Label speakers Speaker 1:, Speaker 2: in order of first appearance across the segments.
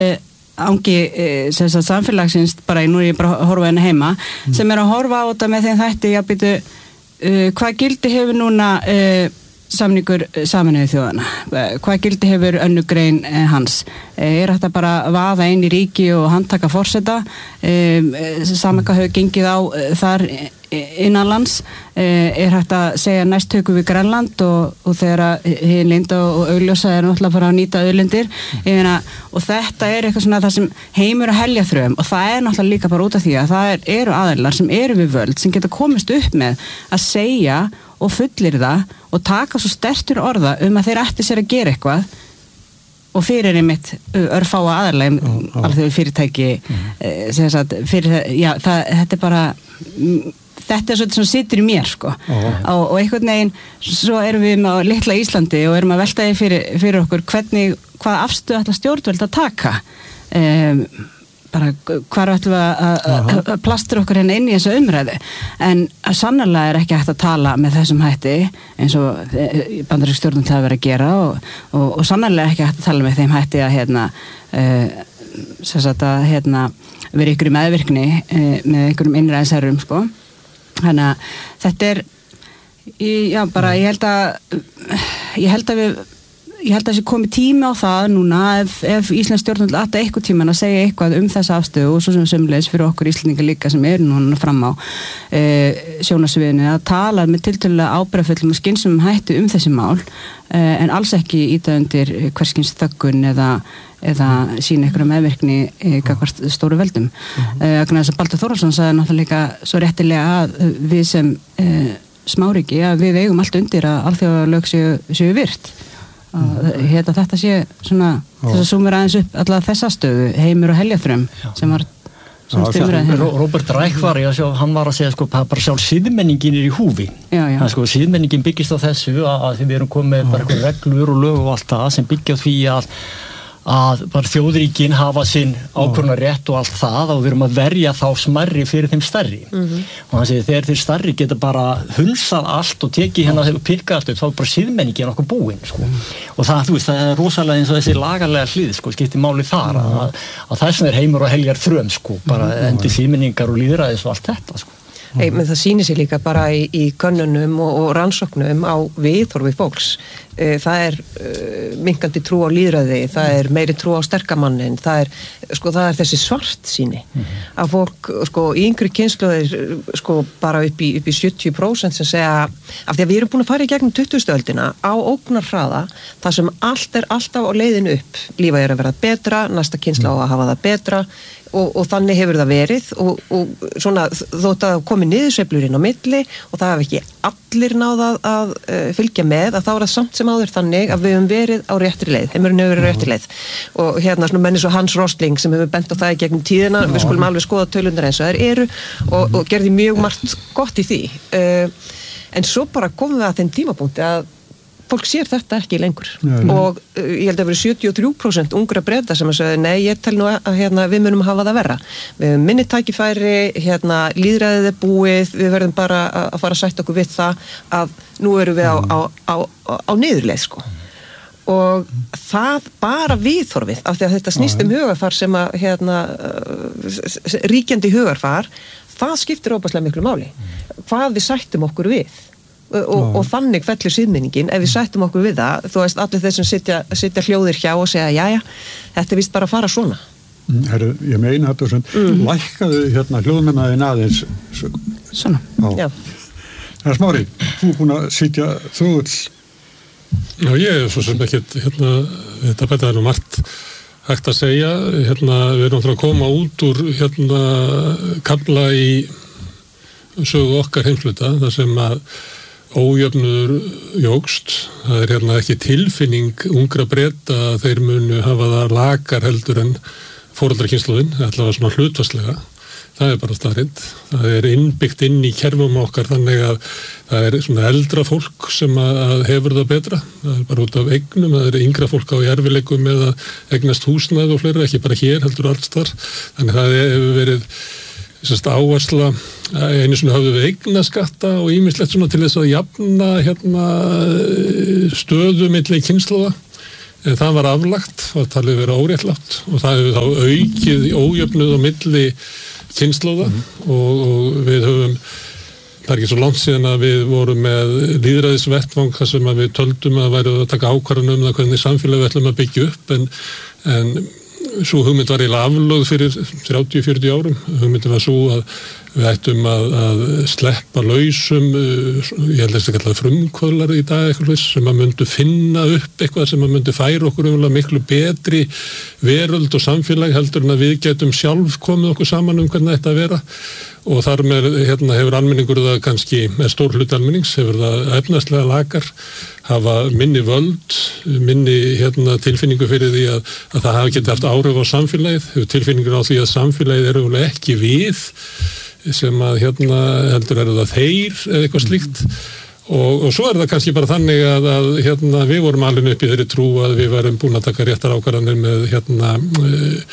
Speaker 1: angi samfélagsins bara nú ég bara horfa henni heima sem að horfa á þetta með þeim þætti að býtu hvað gildi hefur núna samningur Sameinuðu þjóðanna hvað gildi hefur önnur grein hans hægt að bara vaða inn í ríki og handtaka forseta saman hvað hefur gengið á þar innanlands hægt að segja næst tökum við Grænland og þegar hinn linda og augljósa náttúrulega bara að nýta auðlindir og þetta eitthvað svona það sem heimur að helja þröm og það náttúrulega líka bara út af því að það eru aðilar sem eru við völd sem geta komist upp með að segja og fullyrða og taka svo stertur orða að þeir ætti sér að gera eitthvað og fyrir einmitt örfáa aðalega alþjóð fyrirtæki þetta bara þetta svolítið sem situr í mér sko og einhvern veginn svo erum við með litla Íslandi og erum að velta því fyrir okkur hvað afstöðu ætla stjórnvöld að taka bara hvar ætlum við að plastra okkur hérna inn í þessu umræðu en sannarlega ekki hægt að tala með þessum hætti eins og bandarísk stjórnvöld hafa verið að gera og sannarlega ekki hægt að tala með þeim hætti að vera ykkur í meðvirkni með einhverjum innræðisherrum sko þannig að þetta já bara ég held að þessi komið tími á það núna ef Íslands stjórnvöld ættu eitthvað tíman að segja eitthvað þessa afstöðu og svo sem sömuleiðis fyrir okkur Íslendingar líka sem eru núna fram á sjónarsviðinu að tala með tiltölulega ábyrgðarfullum og skynsömum hætti þessi mál en alls ekki ýta undir hverskins þöggun eða sína einhverja meðvirkni gagnvart stóru veldum. Þess að Baldur Þórhallsson sagði náttúrulega líka svo réttilega að við sem smáríki að við eigum allt undir að alþjóðalög séu virt. Þetta sé svona þess að súmur aðeins upp alla þessa stöðu heimur og heljaþröm sem var
Speaker 2: Robert Reich hann var að segja sko bara sjálf siðmenningin í húfi sko siðmenningin byggist á þessu að við erum komið bara einhver reglur og lög og allt það sem byggja á því að bara þjóðríkin hafa sinn ákvörðunar rétt og allt það og við erum að verja þá smærri fyrir þeim stærri og hann segir þegar þeir stærri geta bara hunsað allt og tekið hérna og pikkað allt upp þá er bara siðmenningin okkur búin sko. Og það, þú veist, það er rosalega eins og þessi lagalega hlið sko, skiptir máli þar að þess vegna heimur og heljar þröm sko, bara endi siðmenningar og lýðræðis og allt þetta sko.
Speaker 3: Men það sýnir sig líka bara í könnunum og rannsóknum á viðhorfi fólks. Það minnkandi trú á lýðræði, það meiri trú á sterkamannin, það er þessi svartsýni að fólk, í yngri kynslóðir, bara upp í 70% sem segja, af því að við erum búin að fara í gegnum 20. öldina á ógnarhraða, þar sem allt alltaf á leiðinu upp. Lífið að vera betra, næsta kynslóð á að hafa það betra, og þannig hefur það verið og svona þótt að komi niðursveiflur inn á milli og það hafi ekki allir náð að fylgja með að þá er það samt sem áður þannig að við höfum verið á réttri leið, heimurinn hefur verið á réttri leið og hérna svona menn eins og Hans Rosling sem hefur bent á það í gegnum tíðina, við skulum alveg skoða tölundar eins og þær eru og gerði mjög margt gott í því en svo bara komum við að þeim tímapunkti að fólk sér þetta ekki lengur og ég held að vera 73% ungra Breta sem að segja, nei, ég tel nú að við munum hafa það verra. Við höfum minni tækifæri, lýðræðið er búið, við verðum bara að fara að sætta okkur við það að nú erum við á niðurleið, sko. Og það bara viðhorfið, af því að þetta snýst hugarfar sem að, ríkjandi hugarfar, það skiptir óbærslega miklu máli. Hvað við sættum okkur við. Og þannig fellur siðmenningin ef við sættum okkur við það, þú veist allir þeir sem sitja hljóðir hjá og segja jæja, þetta er víst bara að fara svona
Speaker 4: Herru, ég meina þetta svona lækkaðu hljóðmennaðin aðeins
Speaker 1: svona,
Speaker 3: já
Speaker 4: Herra Smári, þú er búin að sitja þjóðull
Speaker 5: Já, ég er svo sem ekkert þetta bæta nú margt hægt að segja við erum náttúrulega að koma út úr kafla í sögu okkar heimsluta, þar sem að ójöfnuður jógst. Það er ekki tilfinning ungra Breta að þeir munu hafa það lakar heldur en foreldrakynslóðin, allavega svona hlutfallslega. Það er bara staðreynd. Það er innbyggt inn í kerfum okkar þannig að það er svona eldra fólk sem að hefur það betra. Það er bara út af eignum, það er yngra fólk á í erfileikum með að eignast húsnæði og fleira, ekki bara hér heldur alls þar. Þannig það hefur verið áhersla, einu svona höfðu við eignaskatta og ýmislegt svona til þess að jafna stöðu milli kynslóða en það var aflagt og talið vera óréttlátt og það hefur þá aukið ójöfnuð á milli kynslóða og við höfum, það er ekki svo langt síðan að við vorum með lýðræðisvettvang þar sem að við töldum að væri að taka ákvarðan það hvernig samfélagi við ætlum að byggja upp en svo hugmynd var eiginlega aflögð fyrir 30-40 árum. Hugmyndin var svo að við ættum að sleppa lausum, ég held að þetta kallaði frumkvöðlar í dag eitthvað sem að myndu finna upp eitthvað sem að myndu færa okkur miklu betri veröld og samfélag heldur en að við getum sjálf komið okkur saman hvernig þetta að vera og þar með hefur almenningur það kannski með stór hluti almennings hefur það efnaðslega lakar hafa minni völd, minni tilfinningu fyrir því að það hafi getið haft áhrif á samfélagið, hefur tilfinningur á því að samfélagið eru ekki við sem að heldur eru það þeir eða eitthvað slíkt og svo það kannski bara þannig að við vorum alveg upp í þeirri trú að við værum búin að taka réttar ákvarðanir með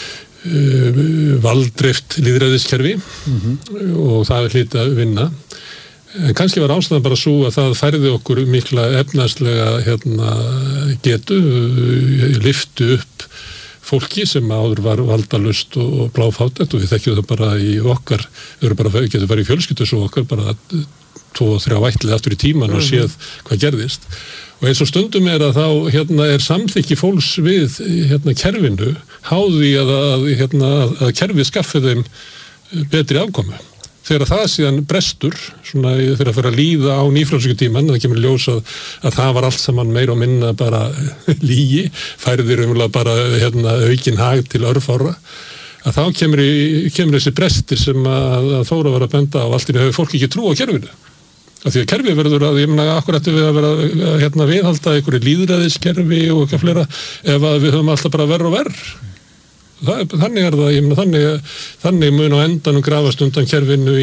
Speaker 5: valdrift lýðræðiskerfi og það hlyti að vinna en kannski var ástæðan bara svo að það færði okkur mikla efnaðslega getu lyftu upp fólki sem áður var valdalust og bláfátækt og við þekkjum það bara í okkar getur bara í fjölskyldu svo okkar bara 2-3 ætlið aftur í tíman og séð hvað gerðist og eins og stundum að þá er samþykki fólks við kerfinu háði að kerfið skaffi þeim betri afkomu. Þegar það síðan brestur, svona þegar að fyrir að líða á nýfrjálsíkutíman, það kemur ljós að það var allt saman meira og minna bara lygi, færðir bara aukinn hag til örfára, að þá kemur þessi brestir sem að Þóra var að benda á, allt í hefur fólk ekki trú á kerfinu. Af því að kerfið verður að, ég meina, akkur ættum við að vera viðhalda einhverju lýðræðiskerfi og eitthvað fleira ef að við höfum alltaf bara verr og verr. Þannig það, ég meina, þannig mun á endanum grafast undan kerfinu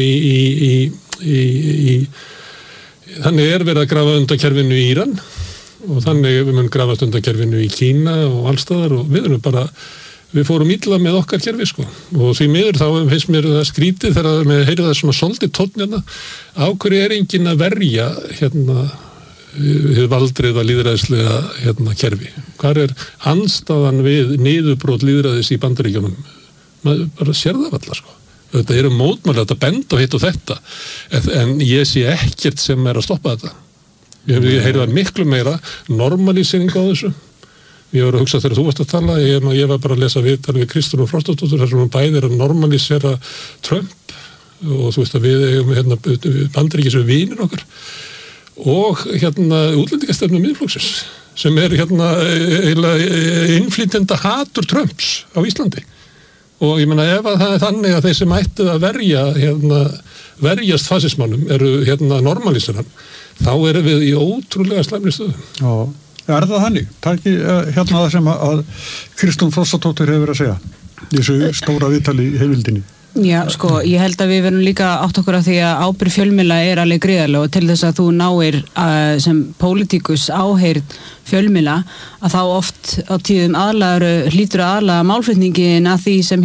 Speaker 5: þannig verið að grafa undan kerfinu í Íran og þannig mun grafast undan kerfinu í Kína og allstaðar og við fórum illa með okkar kerfi og því miður þá finnst mér það skrítið þegar við heyrum það svona svolítið tónn á hverju enginn að verja hið valdriða lýðræðislega kerfi. Hvar andstaðan við niðurbrot lýðræðis í Bandaríkjunum? Maður bara sér það alla Þetta eru mótmæli að benda á hitt og þetta en ég sé ekkert sem að stoppa þetta. Ég heyri það miklu meira normalisering á þessu. Ég var að hugsa þegar þú varst að tala, ég var bara að lesa viðtal við Kristrún Frostadóttur þar sem hún bæðir að normalisera Trump og þú veist að við eigum Bandaríkjum sem vinir okkar og útlendingastefnu Miðflokksins sem innflytjenda hatur Trumps á Íslandi og ég meina ef það þannig að þeir sem ættu að verjast fasismannum eru normaliseran þá erum við í ótrúlega slæmri stöðu.
Speaker 4: Já, það þannig? Það ekki það sem að Kristrún Frostadóttir hefur verið að segja í þessu stóra viðtali í heimildinni?
Speaker 1: Já, ég held að við verðum líka átt okkur af því að ábyrgð fjölmiðla alveg gríðarlega og til þess að þú náir sem pólitíkus áheyrn fjölmiðla að þá oft á tíðum hlýtur aðlaga málflutningin að því sem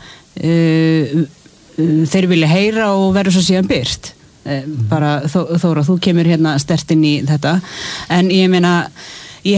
Speaker 1: þeir vilja heyra og verður svo síðan birt. Bara Þóra, þú kemur sterkt inn í þetta en ég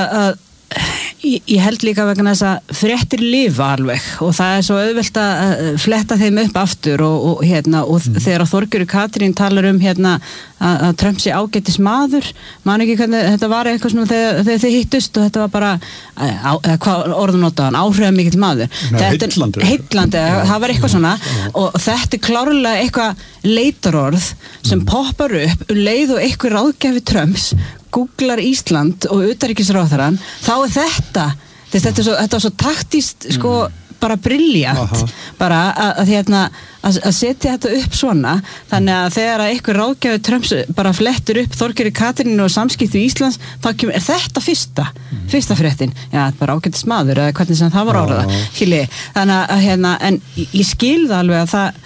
Speaker 1: held líka vegna þess að fréttir lifa alveg og það svo auðvelt að fletta þeim upp aftur og þegar Þorgerður Katrín talar að Trump sé ágætis maður man ekki hvernig þetta var eitthvað svona þegar þið hittust og þetta var bara hvað orðunótaðan, áhrifamikill maður heitlandi, það var eitthvað svona og þetta klárlega eitthvað leitarorð sem poppar upp leið og eitthvað ráðgjafi Trumps googlar Ísland og utanríkisráðherrann þá þetta er svo taktíst bara brilljant bara að setja þetta upp svona þannig að þegar eitthvað ráðgjafi Trumps bara flettur upp Þorgerði Katrínu og samskipti í Íslands þá kemur þetta fyrsta fréttin bara ágætis maður eða hvernig sem það var orðað þannig að en ég skil það alveg að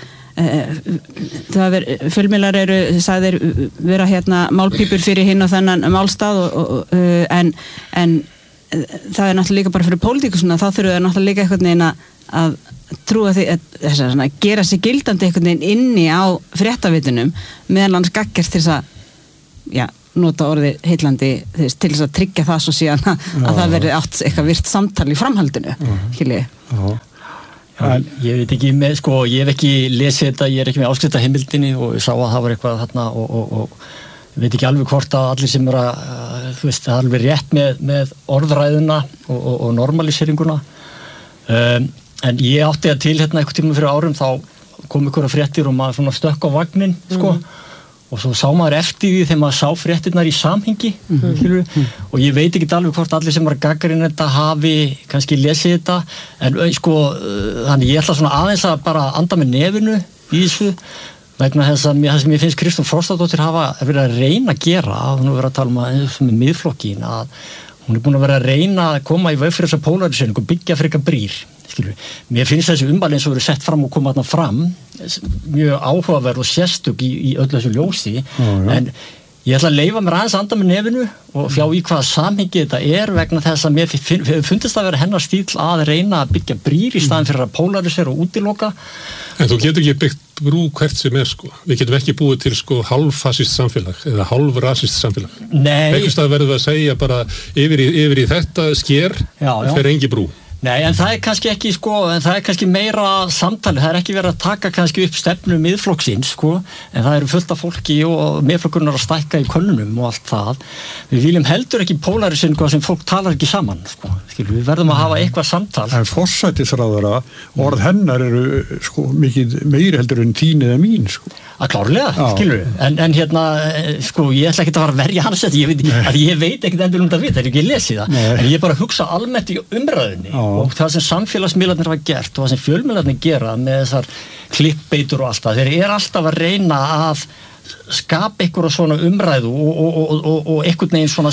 Speaker 1: fjölmiðlar eru sagðir vera málpípur fyrir hinn og þennan málstað en það er náttúrulega líka bara fyrir pólitíkusuna þá þurfa það náttúrulega líka einhvern veginn að trúa því að gera sig gildandi einhvern veginn inni á fréttavitunum meðan hans gaggjast til þess að nota orðið heillandi til þess að tryggja það svo síðan að það verði átt eitthvað virt samtal í framhaldinu, skilji.
Speaker 2: Ég veit ekki með, ég hef ekki lesið þetta, ég ekki með áskriftarheimildinni og ég sá að það var eitthvað þarna og ég veit ekki alveg hvort að allir sem það er alveg rétt með orðræðuna og normaliseringuna. En ég átti að til einhvern tíma fyrir árum þá kom einhverja fréttir og maður svona stökk á vagnin, og svo sá maður eftir því þegar maður sá fréttirnar í samhengi, og ég veit ekki alveg hvort allir sem gagnrýna þetta hafi kannski lesið þetta, en þannig ég ætla svona aðeins að bara anda með nefinu í þessu, vegna þess að sem ég finnst Kristrún Frostadóttir hafa verið að reyna að gera, hún hefur verið að tala eins með miðflokkin, að hún er búin að vera að reyna að koma í veg fyrir þessa polariseringu og byggja frekar brýr. Mér finnst þessi ummæli eins og verið sett fram og koma þarna fram mjög áhugaverð og sérstök í öllu þessu ljósi, en ég ætla að leyfa mér aðeins að anda með nefinu og sjá í hvaða samhengi þetta vegna þess að mér fundist að vera hennar stíl að reyna að byggja brýr í staðin fyrir að polarisera og útiloka.
Speaker 5: En þú getur ekki byggt brú hvert sem við getum ekki búið til hálffasist samfélag eða hálfrasist samfélag.
Speaker 2: Nei.
Speaker 5: Einhvers staðar verður að segja bara yfir í þetta sker fer engi brú.
Speaker 2: Nei, en það kannski ekki, en það kannski meira samtali, það ekki verið að taka kannski upp stefnu miðflokksins, en það eru fullt af fólki og miðflokkurinn að stækka í könnunum og allt það. Við viljum heldur ekki polariseringu sem fólk talar ekki saman, við verðum að hafa eitthvað samtal.
Speaker 4: En forsætisráðherra, orð hennar eru mikið meiri heldur en þín eða mín,
Speaker 2: Að klárlega, en hérna, ég ætla ekki að fara að verja hans þetta, ég veit ekkert endur það er ekki lesið það, en ég bara hugsa almennt í umræðunni og það sem samfélagsmiðlarnir hafa gert og það sem fjölmiðlarnir gera með þessar klikkbeitur og allt það, þeir eru alltaf að reyna að skapa einhverja svona umræðu og einhvern veginn svona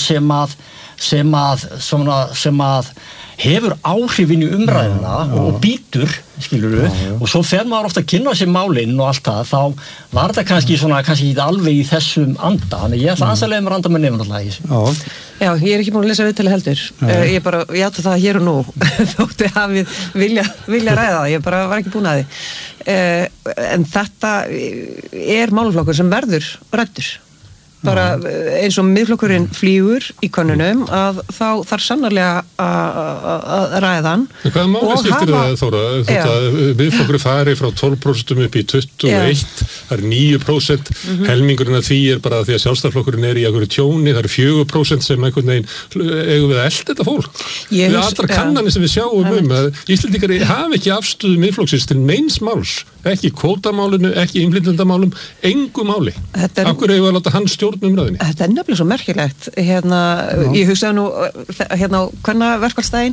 Speaker 2: sem að hefur áhrifin í umræðuna og býtur, og svo fer maður ofta að kynna sér málinn og allt það, þá var þetta kannski ekki alveg í þessum anda, þannig ég ætla aðsælega mér anda með nefn alltaf í þessu.
Speaker 3: Já, ég er ekki búin að lesa viðtali heldur, ég bara játa það hér og nú, þótti hafið vilja ræða það, ég bara var ekki búin að því, en þetta er málaflokkur sem verður ræddur. Bara eins og miðflokkurinn flýgur í könnunum að þá þarf sannarlega að ræða hann.
Speaker 5: Hvaða máli skiptir það, Þóra? Miðflokkurinn fari frá 12% upp í 21, það er 9%, helmingurinn af því bara því að sjálfstæðisflokkurinn í einhverju tjóni, það er 4% sem einhvern veginn eigum við að elda þetta fólk. Við allra kannanir sem við sjáum að Íslendingar hafa ekki afstöðu miðflokksins til neins máls, ekki kvótamálinu, ekki innflytjendamálum, engu máli. Af hverju eigum við að láta hann stjórn umræðinni?
Speaker 3: Þetta er nefnilega svo merkilegt. Ég hugsaði nú á hvernig verkfallsdaginn,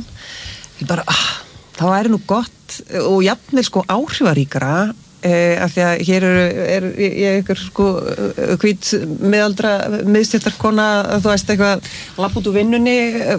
Speaker 3: þá væri nú gott og jafnvel áhrifaríkara af því að hér er einhver hvít miðstjórnarkona, þú veist eitthvað lapp út úr vinnunni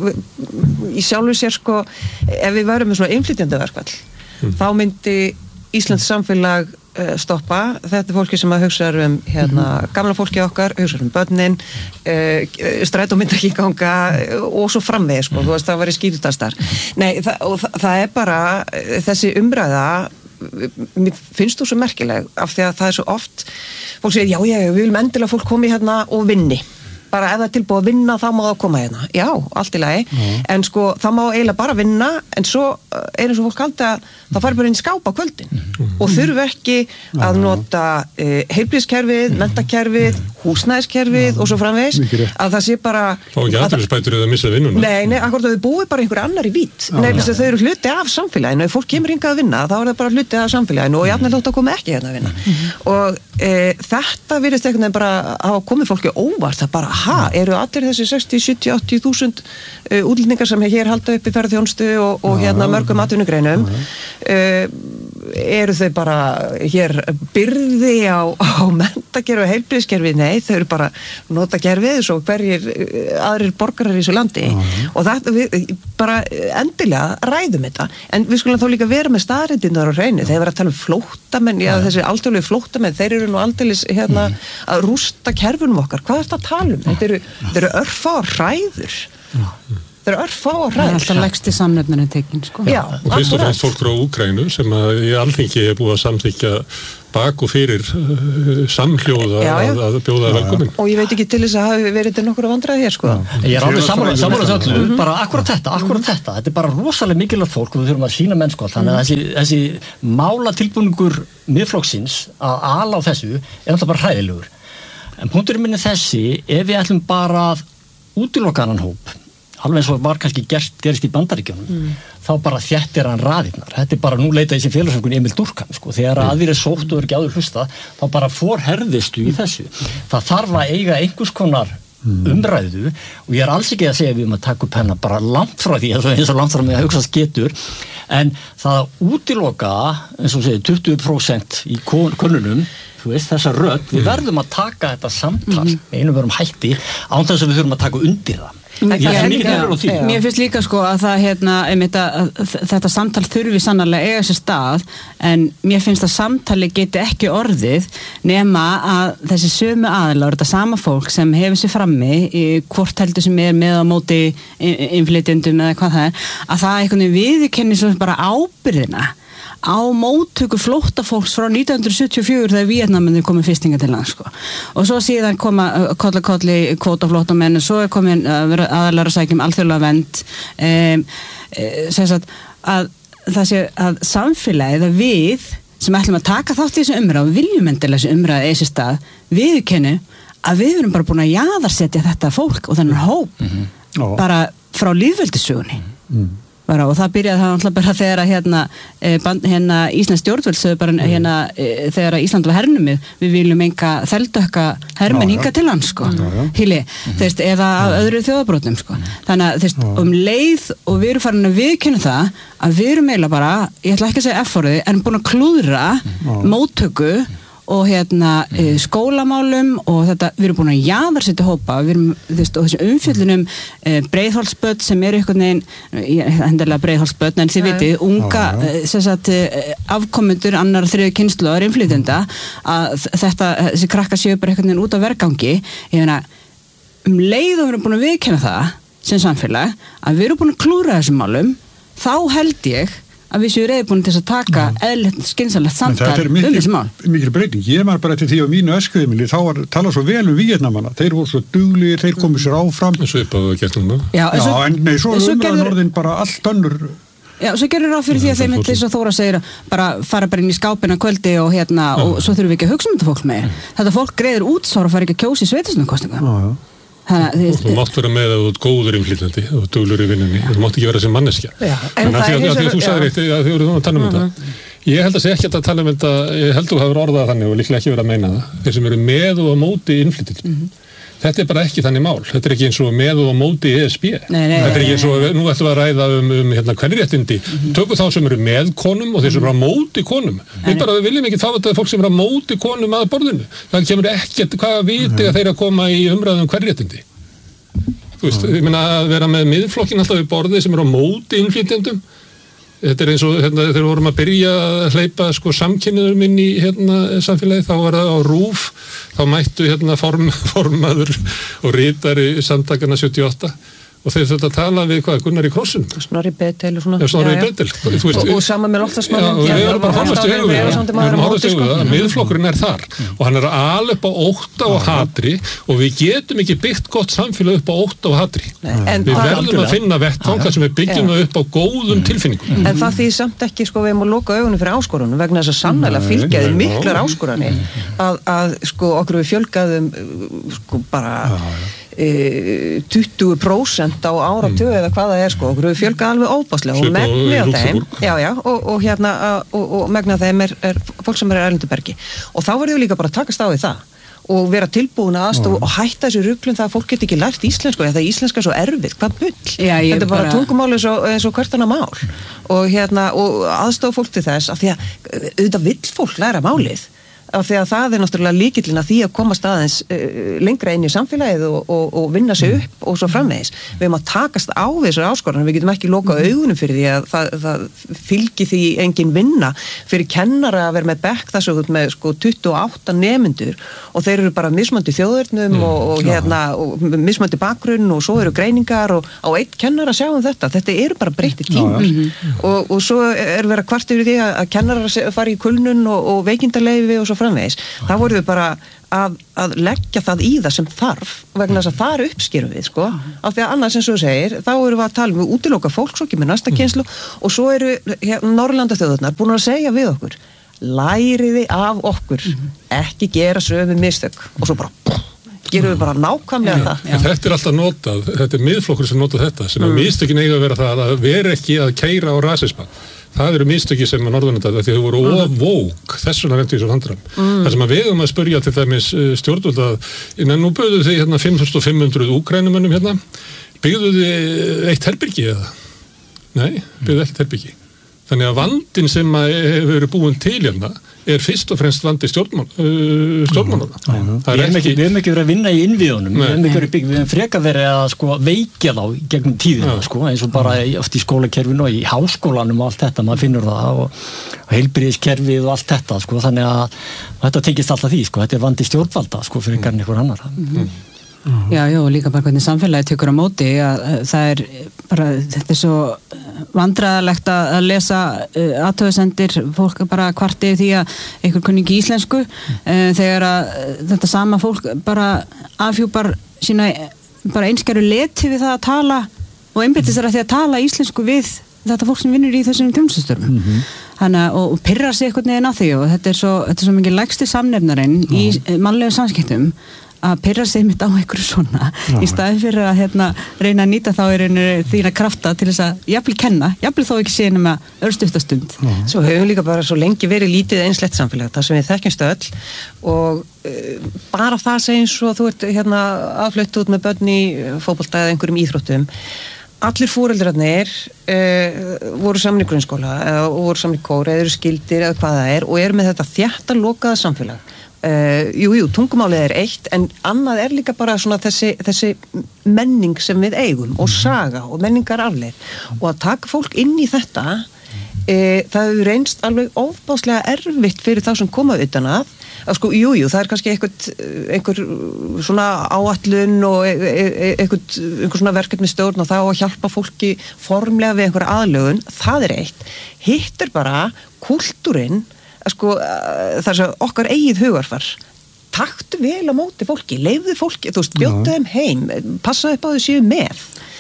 Speaker 3: í sjálfu sér ef við værum með svona innflytjendaverkfall þá myndi Íslands samfélag stoppa, þetta er fólki sem að hugsa gamla fólki okkar, hugsa börnin, strætó myndi ekki ganga og svo framvegis, þú veist, það var í skýtutastar. Nei, það er bara þessi umræða, mér finnst þú svo merkileg af því að það er svo oft, fólk segir, já, við viljum endilega fólk komi og vinni. Bara ef það er tilbúið að vinna, þá má það koma Já, allt í lagi, en það má eiginlega bara vinna, en svo er eins og fólk haldi að það fari bara inn í skáp á kvöldin og þurfi ekki að nota heilbrigðiskerfið, menntakerfið, húsnæðiskerfið og svo framvegis, að það sé bara
Speaker 5: Fá ekki atvinnuleysisbætur eða missa vinnuna.
Speaker 3: Nei, akkúrat að þau búi bara einhver annar í vít. Nei, þau eru hluti af samfélaginu, ef fólk kemur hingað að vinna, þá er það bara hluti af samfélaginu og jafnvel þótt að koma ekki að vinna. Og þetta virðist einhvern veginn bara hafa komið fólki óvart, það bara eru allir þessi 60, 70, 80.000 útlendingar sem hér halda upp í ferðarþjónustu og mörgum atvinnugreinum eru þau bara hér byrði á menntakerfi og heilbrigðiskerfi, nei, þau eru bara nota kerfið svo hverjir aðrir borgarar í þessu landi og þetta við bara endilega ræðum þetta, en við skulum þá líka vera með staðreyndirnar á hreinu, þeir vera að tala um flóttamenn, þessi alþjóðlegu flóttamenn, þeir eru nú aldeilis að rústa kerfunum okkar, hvað er þetta að tala um? Þetta eru örfáar hræður. Það örfáar
Speaker 1: Það alltaf leggst í samnefninu tekin, sko.
Speaker 3: Já,
Speaker 5: og fyrst og fremst fólk frá Úkraínu sem að í Alþingi búið að samþykkja bak og fyrir samhljóða að bjóða velkomin.
Speaker 3: Og ég veit ekki til þess að hafi verið til nokkur vandræði hér, sko.
Speaker 2: Ég alveg sammála öllu, bara akkurat þetta. Þetta bara rosalega mikilvægt fólk og við þurfum að sýna menn, sko. Þannig að þessi málatilbúningur Miðflokksins að ala á þessu alltaf bara hræðilegur. En punkturinn minn þessi, ef við ætlum bara að útiloka annan hóp, alveg eins og var kannski gerist í Bandaríkjunum, þá bara þéttir hann raðirnar. Þetta bara, nú leita þessi félagsfólkun Emil Durkheim, sko, þegar aðrir sótt og ekki áður hlusta, þá bara forherðistu í þessu. Það þarf að eiga einhvers konar umræðu og ég alls ekki að segja við að taka upp hennar bara langt frá því, eins og langt frá mig að hugsa getur, en það að útiloka, eins og segir, 20% í könnunum, þessa rödd, við verðum að taka þetta samtal einum verum hætti án þess að við þurfum að taka undir það.
Speaker 1: Mér finnst líka sko að þetta samtal þurfi sannarlega eiga sér stað en mér finnst að samtali geti ekki orðið nema að þessi sömu aðilar, þetta sama fólk sem hefur sér frammi hvort heldur sem með á móti innflytjendum eða hvað það að það einhvern veginn viðurkenni svo bara ábyrgðina á móttöku flóttafólks frá 1974 þegar Víetnamenn komið fyrstinga til land sko. Og svo síðan koma kolli kvótaflóttamenn og svo komin aðalara sækjum alþjóðlega vernd að það sé að samfélagið að við sem ætlum að taka þátt í þessu umræðu viljum endilega þessu umræðu þessi stað viðurkennu að við erum bara búin að jaðarsetja þetta fólk og þennan hóp bara frá lýðveldissögunni og það byrjaði það alltaf bara þegar að Íslands stjórnvöld sögðu bara þegar að Ísland var hernumið við viljum enga þeldökka hermenn hinga til hans sko hili, eða öðru þjóðabrótum sko þannig að leið og við erum farin að viðkynna það að við erum eiginlega bara, ég ætla ekki að segja F-orðið en búin að klúðra móttöku og skólamálum og þetta, við erum búin að jaðarsetja hópa, við erum, og þessi umfjöllunum Breiðholtsbörn sem eru einhvern veginn, hendilega Breiðholtsbörn en þið vitið, unga afkomendur annar þriðju kynslóðar innflytjenda, að þessi krakka séu bara einhvern veginn út á vergangi leið og við erum búin að viðkenna það sem samfélag, að við erum búin að klúra þessum málum, þá held ég að við séum reiðbúin til að taka skynsamlegt samtal þessi mál.
Speaker 4: Þetta er mikil breyting. Ég man bara til því á mínu æskuheimili, þá var talað svo vel Víetnamana. Þeir voru svo duglegir, þeir komið sér áfram.
Speaker 5: Svipaðu að gert núna.
Speaker 4: Svo umræðan orðin bara allt önnur.
Speaker 1: Já, svo gerir ráð fyrir því að þeim þess að Þóra segir bara fara bara inn í skápina kvöldi og og svo þurfum við ekki að hugsa þetta fólk með. Þetta fólk greiðir útsvar og fara ekki að kjósa í sveitarstjórnarkosningu.
Speaker 5: Þú mátt vera með að þú ert góður innflytjandi og þú duglur í vinnunni, þú mátt ekki vera sem manneskja en því að þú sagðir eitt að þið voruð að tala um þetta ég held að segja ekki að tala um þetta ég held að þú hefur orðað þannig og líklega ekki verið að meina það þeir sem eru með og á móti innflytjandum þetta er bara ekki þannig mál, þetta er ekki eins og með og á móti ESB þetta er ekki eins og nú ætlum við að ræða um kvenréttindi tökum þá sem eru með konum og þeir sem eru á móti konum við viljum ekki fá þetta fólk sem eru á móti konum að borðinu það kemur ekkert hvað viti að þeir að koma í umræðum kvenréttindi þú veist, ég meina að vera með miðflokkin alltaf við borði sem eru á móti innflytjendum þetta er eins og þegar við vorum að byrja að hleypa samkynniðum inn í samfélagi þá var það á RÚV þá mættu formaður og ritari samtakana 78 og þeir þetta tala við Gunnar í Krossunum
Speaker 3: Snorri Betel og svona
Speaker 5: Snorri Betel
Speaker 3: og saman með Loftasmálum
Speaker 5: við erum bara horfast í hugðu að miðflokkurinn er þar og hann er alveg upp á ótta og hatri og við getum ekki byggt gott samfélag upp á ótta og hatri við verðum að finna vettvang sem við byggjum það upp á góðum tilfinningum
Speaker 3: en það því samt ekki við erum að loka augunum fyrir áskorunum vegna þess að sannlega fylgjaði miklar áskoranir að okkur við fjölgaðum bara 20% á áratögu eða hvað það er okkur við fjölgað alveg óbáslega og megnið af þeim og megnið af þeim er fólk sem er erlendubergi og þá verður við líka bara að takast á við það og vera tilbúin að aðstofa og hætta þessu ruglum það að fólk get ekki lært íslensku eða íslenska er svo erfið, hvað bull þetta er bara tungumál eins og hvert annað mál og aðstofa fólk til þess af því að auðvitað vill fólk læra málið af því að það náttúrulega lykillinn að því að komast aðeins lengra inn í samfélagið og vinna sig upp og svo framvegis. Við erum að takast á við þessar áskoranir, við getum ekki lokað augunum fyrir því að það fylgi því engin vinna fyrir kennara að vera með bekk þess að með 28 nemendur og þeir eru bara mismandi þjóðurnum og mismandi bakgrunn og svo eru greiningar og á einn kennara sjáum þetta eru bara breyttir tímar og svo er verið að kvart yfir því að kennarar fara í kulnun og veikindarleyfi og svo framvegis. Það voru við bara að leggja það í það sem þarf vegna þess að það uppskerum við, af því að annars eins og þú segir, þá erum við að tala við útiloka fólk svo ekki með næsta kenslu og svo eru Norðurlandaþjóðurnar búin að segja við okkur, læriði af okkur, ekki gera sömu mistök og svo bara gerum við bara nákvæmlega það.
Speaker 5: Þetta er alltaf notað, þetta er miðflokkur sem notað þetta, sem að mistökin eiga að vera það að vera ekki að keyra á rasisma. Það eru mistöki sem að Norðurlanda, því þau voru ofvók, þess vegna rentu í svo handram. Það sem að við að spyrja til dæmis stjórnvöld að, nú bauðu þið 5.500 úkrænumönnum byggðu þið eitt herbyrgi eða? Nei, byggðu eitt herbyrgi. Þannig að vandinn sem hefur verið búin til er fyrst og fremst vandi stjórnmálanna.
Speaker 2: Við hefum ekki verið að vinna í innviðunum, við hefum freka verið að veikja þá gegnum tíðina, eins og bara oft í skólakerfinu og í háskólanum og allt þetta, maður finnur það og heilbrigðiskerfið og allt þetta, þannig að þetta tengist alltaf því, þetta er vandi stjórnvalda, fyrir einhvern einhver annar.
Speaker 1: Já, og líka bara hvernig samfélagi tekur á móti að það er bara, þetta er svo vandræðalegt að lesa athugasemdir, fólk bara kvarti því að einhver kunni ekki íslensku þegar að þetta sama fólk bara afhjúpar sína bara einskæru leti við það að tala og einbeitir sér að því að tala íslensku við þetta fólk sem vinnur í þessum þjónustustörfum. Og pirrar sig einhvern veginn á því og þetta er svo mikið lægsti samnefnarinn í mannlegum samskiptum að pirra sig mitt á einhverju svona í staðin fyrir að reyna að nýta þá þína krafta til þess að jafnvel kenna, jafnvel þó ekki sé nema örstuftastund.
Speaker 3: Svo höfum líka bara svo lengi verið lítið einslegt samfélag, það sem við þekkjumst öll og bara það segir svo að þú ert aðflutt út með börn í fótbolta eða einhverjum íþróttum. Allir foreldrarnir voru saman í grunnskóla og voru saman í kór eða eru skildir eða hvað það er og eru með þetta þétta lokaða samfélag. Tungumálið er eitt en annað er líka bara svona þessi menning sem við eigum og saga og menningararleið og að taka fólk inn í þetta það hefur reynst alveg ofbáslega erfitt fyrir þá sem koma utan að það er kannski einhver svona áætlun og einhver svona verkefni stjórn og þá að hjálpa fólki formlega við einhver aðlögun, það er eitt. Hitt er bara kúltúrinn þar sem okkar eigið hugarfar taktu vel á móti fólki, leyfðu fólki bjóddu þeim heim, passaðu upp á þau séu með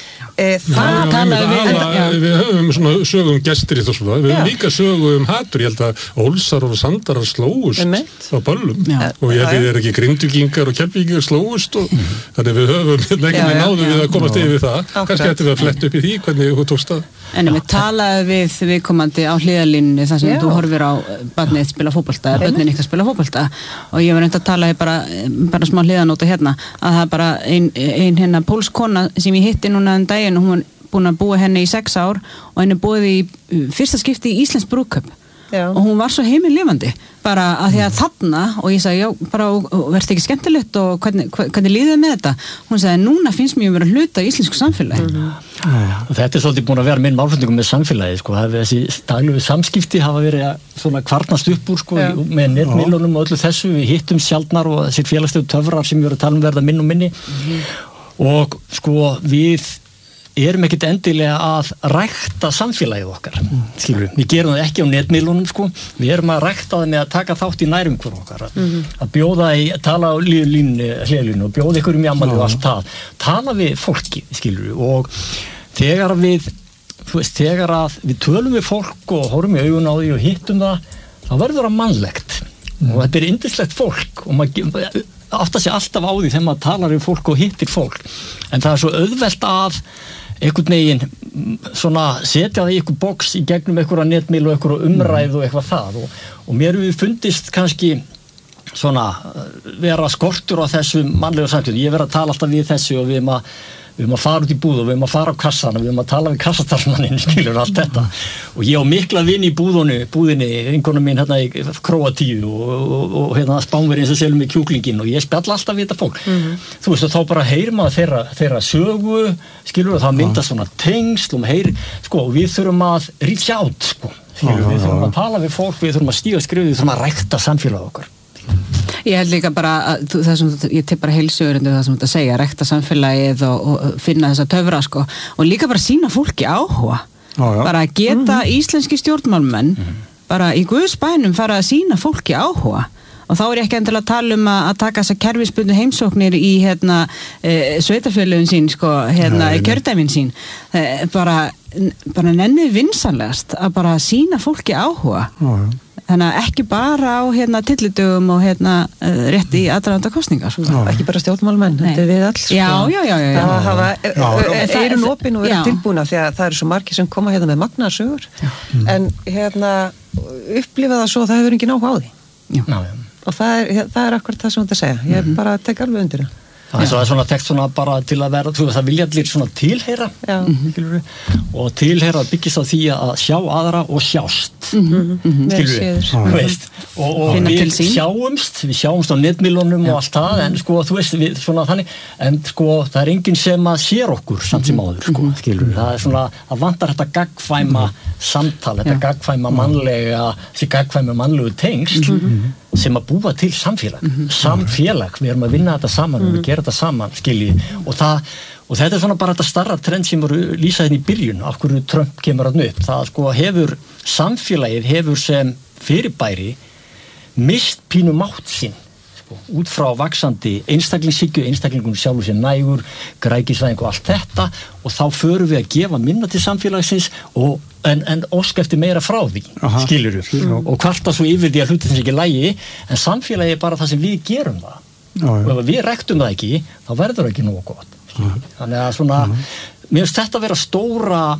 Speaker 5: við höfum svona sögum gestir í þessu við höfum líka sögum hatur ég held að Ólsar og Sandarar slóust á böllum og ég held að það ekki Grindvíkingar og Keflvíkingar slóust og þannig við höfum ekki náðu við að komast yfir það kannski ættum við að fletta upp í því hvernig þú tókst það
Speaker 1: En við talaði við komandi á hliðalínunni þar sem þú horfir á barnið spila fótbolta, börnin ykkar spila fótbolta og ég var reynd að tala bara smá hliðanóta að það er bara ein pólskona sem ég hitti núna daginn og hún var búin að búa henni í 6 ár og henni búið í fyrsta skipti í Íslands brúðkaup og hún var svo heimilifandi bara að því að þarna og ég sagði já bara og verði ekki skemmtilegt og hvernig líðið með þetta hún sagði núna finnst mér vera hluta í íslensku samfélagi
Speaker 2: og þetta er svolítið búin að vera minn málflutningur með samfélagi þessi daglegu samskipti hafa verið svona kvarnast upp úr með netmiðlunum og öllu þessu við hittum sjaldnar og þessir félagslegu töfrar sem við erum að tala verða minn og minni og við erum ekkert endilega að rækta samfélagið okkar við gerum það ekki á netmiðlunum við erum að rækta það með að taka þátt í nærumhverfi okkar að bjóða tala á hliðlínu og bjóða ykkur í afmæli og allt það tala við fólki og þegar við tölum við fólk og horfum í augun á því og hittum það þá verður það mannlegt og þetta er yndislegt fólk og maður átta sig alltaf á því þegar maður talar við fólk og hittir fólk en það er svo auðvelt að einhvern veginn svona setja það í einhver box í gegnum einhverja netmiðl og einhverja umræðu og eitthvað það og mér hefur fundist kannski svona vera skortur á þessu mannlegu samtíð ég verið að tala alltaf við þessu og við við að fara út í búð og við að fara á kassana, við að tala við kassastarfsmanninn, skilur allt þetta og ég á mikla vini í búðinni vinkona mín hérna í Króatíu og hérna Spánverjinn sem selur mig kjúklinginn og ég spjalla alltaf við þetta fólk þú veist og þá bara heyrir maður þeirra sögu, skilur það myndast svona tengsl og heyrir, sko, og við þurfum að reach out, sko, skilur við þurfum að tala við fólk, við þurfum að stíga skrifið, við þurfum að rækta samfélag okkar.
Speaker 1: Ég held líka bara að ég tek bara heilsugur undir það sem þetta segja, rækta samfélagið og finna þessa töfra sko og líka bara sýna fólki áhuga bara að geta íslenski stjórnmálmenn bara í Guðs bænum fara að sýna fólki áhuga og þá ég ekki endilega að tala að taka þessa kerfisbundnu heimsóknir í sveitarfélögin sín sko, kjördæmin sín bara nennið vinsanlegast að bara sýna fólki áhuga þannig að ekki bara á tillitugum og rétt í aðdraganda kosningar
Speaker 3: ekki bara stjórnmálmenn, þetta við alls það eru opin og vera tilbúna því að það eru svo margir sem koma með magnaðar sögur en upplifa það svo að það hefur engin áhuga á því og það er akkurat það sem þetta segja ég bara tek alveg undir það
Speaker 2: það er svona tekst svona bara til að vera það vilja allir svona tilheyra og tilheyra byggist á því að sjá aðra og sjást skilur við og við sjáumst á netmiðlunum og allt það en sko þú veist við svona þannig en sko það er enginn sem að sér okkur samt sem áður sko skilur við það er svona að vantar þetta gagnkvæma samtal þetta gagnkvæma mannlegu tengsl sem að búa til samfélag við erum að vinna þetta saman við gera þetta saman skilji og þetta er svona bara þetta starra trend sem voru lýsað í byrjun af hverju Trump kemur að upp það sko samfélagið hefur sem fyrirbæri mist pínu mátt sinn sko, út frá vaxandi einstaklingshyggju einstaklingunum sjálfur sér nægur grækisvæðing og allt þetta og þá förum við að gefa minna til samfélagsins en ósk eftir meira frá því skilur og kvarta svo yfir því að hluti þess ekki lægi en samfélagi er bara það sem við gerum það og ef við rektum það ekki þá verður það ekki nógu gott þannig að svona mér finnst þetta að vera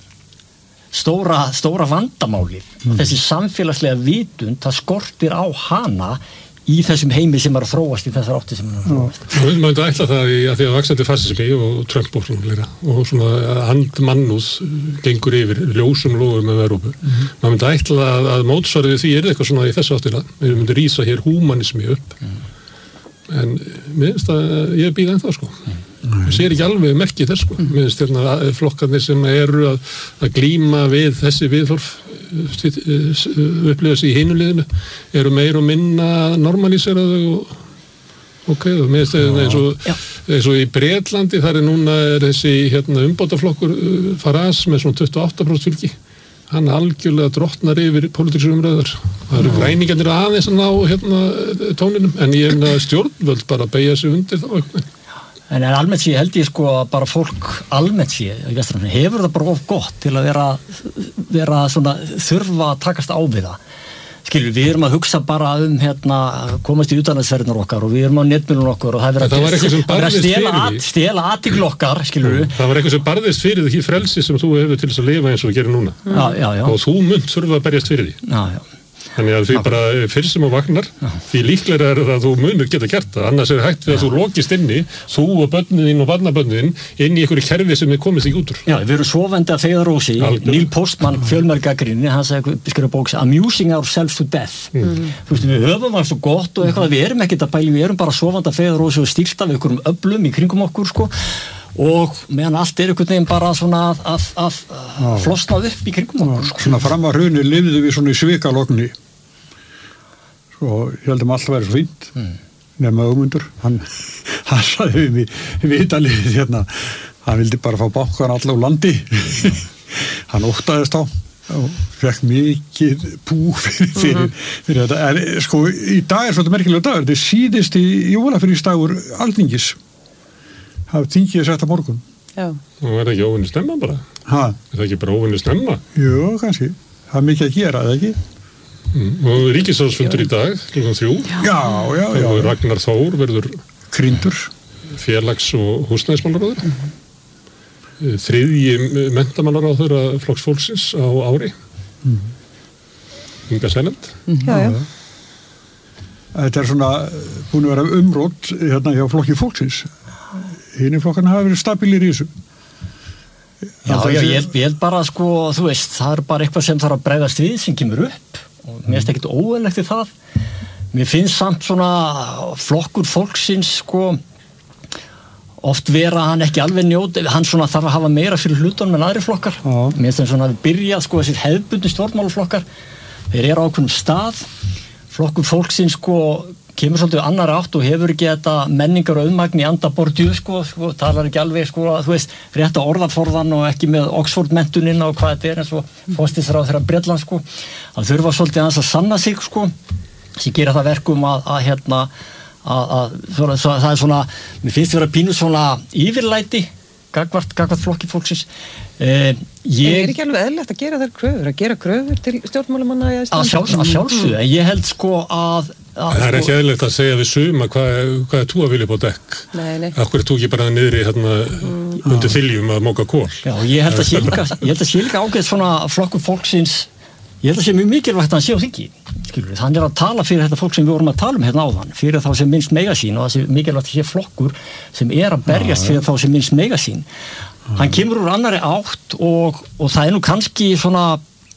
Speaker 2: stóra vandamáli þessi samfélagslega vitund það skortir á hana í þessum heimi sem að þróast í þessar átti sem að þróast.
Speaker 5: Við mögum að ætla það að því að vaxandi fasismi og Trump og svona andmannúð gengur yfir ljósum lofum af Evrópu. Maður myndi ætla að mótsvarið því eitthvað svona í þessu áttina. Við myndum rísa hér húmanismi upp. En mér finnst að ég býða ennþá sko. Ég sér ekki alveg merki þess sko. Mér finnst flokkarnir sem eru að glíma við þessi viðhorf upplifa sig í hinu liðinu eru meir og minna normalíseraðu og mér finnst eins og í Bretlandi þar núna þessi umbótaflokkur Farage með svona 28% fylgi hann algjörlega drottnar yfir pólitískar umræður það eru græningarnir aðeins að ná tóninum en ég stjórnvöld bara beygja sig undir þá
Speaker 2: En almennt sé held ég sko að bara fólk almennt sé í Vestranum hefur það bara of gott til að vera svona þurfa að takast á við það. Skilur við erum að hugsa bara komast í utanlandsferðirnar okkar og við erum á netmiðlunum okkar og það er að stela athygli okkar, skilur við. Það
Speaker 5: var eitthvað sem barðist fyrir því frelsi sem þú hefur til þess að lifa eins og gerir núna.
Speaker 2: Já.
Speaker 5: Og þú munt þurfa að berjast fyrir því.
Speaker 2: Já.
Speaker 5: Þannig að því bara fyrst sem á vagnar því líklega er það að þú munur geta gert það annars er hægt við að þú lokist inni þú og börnin þín og barnabörnin inn í einhverju kerfi sem komist ekki út úr
Speaker 2: Já, við erum sofandi að feigðarósi Neil Postman, fjölmörgagrínni hann skrifa bóks Amusing Ourselves to Death Þú veist, við höfum það svo gott og eitthvað við erum ekkert að bæli, við erum bara sofandi að feigðarósi og stílt af einhverjum öflum í kringum okkur sko og meðan allt einhvern veginn bara svona að flosnað upp í kringum okkur sko.
Speaker 4: Svona fram að hruni lifðu við svona í svikalogni og ég heldum alltaf að vera svo fínt nema Ögmundur hann sagði við vitalið hann vildi bara fá bankan alla úr landi hann óttaðist á og fekk mikið pú fyrir þetta en sko í dag er svolítið merkilega dagur þetta er síðasti jólafrísdagur Alþingis það þingið er sett að morgun
Speaker 5: Já. Og er það ekki óvinni snemma bara? Er það ekki bara óvinni snemma?
Speaker 4: Jú, kannski það er mikið að gera, eða ekki?
Speaker 5: Og ríkisráðsfundur í dag klukkan 3
Speaker 4: Já.
Speaker 5: Og Ragnar Þór verður
Speaker 4: Kryndur
Speaker 5: félags- og húsnæðismálaráður 3. menntamálaráður Flokks fólksins á ári Inga Sæland
Speaker 3: Já.
Speaker 4: Þetta er svona búin að vera umrót hjá Flokki fólksins hinni flokkarna hafa verið stabílir í þessu.
Speaker 2: Ég held bara sko, þú veist, það bara eitthvað sem þarf að bregðast við sem kemur upp og mér finnst ekkert óeðlegt í það. Mér finnst samt svona flokkur fólksins sko oft vera hann ekki alveg hann svona þarf að hafa meira fyrir hlutunum en aðri flokkar. Mér finnst svona að við byrjað sko þessir hefðbundnu stjórnmálaflokkar, þeir eru á ákveðnum stað, flokkur fólksins sko kemur svolítið annar átt og hefur ekki þetta menningar og auðmagn í anda Bourdieu sko, talar ekki alveg sko, þú veist, rétta orðaforðan og ekki með Oxford-menntuninn og hvað þetta eins og forsætisráðherra Bretlands sko, það þurfa svolítið aðeins að sanna sig sko, sem gera það verkum að það er svona, mér finnst vera pínu svona yfirlæti gagvart flokki fólksins.
Speaker 3: Er ekki alveg eðlilegt að gera þær kröfur, að gera kröfur til stjórnmálamanna
Speaker 2: að sjálfsögðu, en ég held sko að
Speaker 5: það er ekki eðlilegt að segja við suma hvað er þú að vilja búið dekk. Akkur er þú ekki bara niðri undir þiljum að móka kól.
Speaker 2: Já, ég held að sé líka ágætt svona flokkur fólksins, ég held að sé mjög mikilvægt að hann sé á þingi, skilur við, hann er að tala fyrir þetta fólk sem við vorum að tala hérna áðan, fyrir þá sem minnst megasín og það sé mikilvægt að sé flokkur sem er að berjast fyrir þá sem minnst megasín. Hann kemur úr annari átt og það er nú kannski svona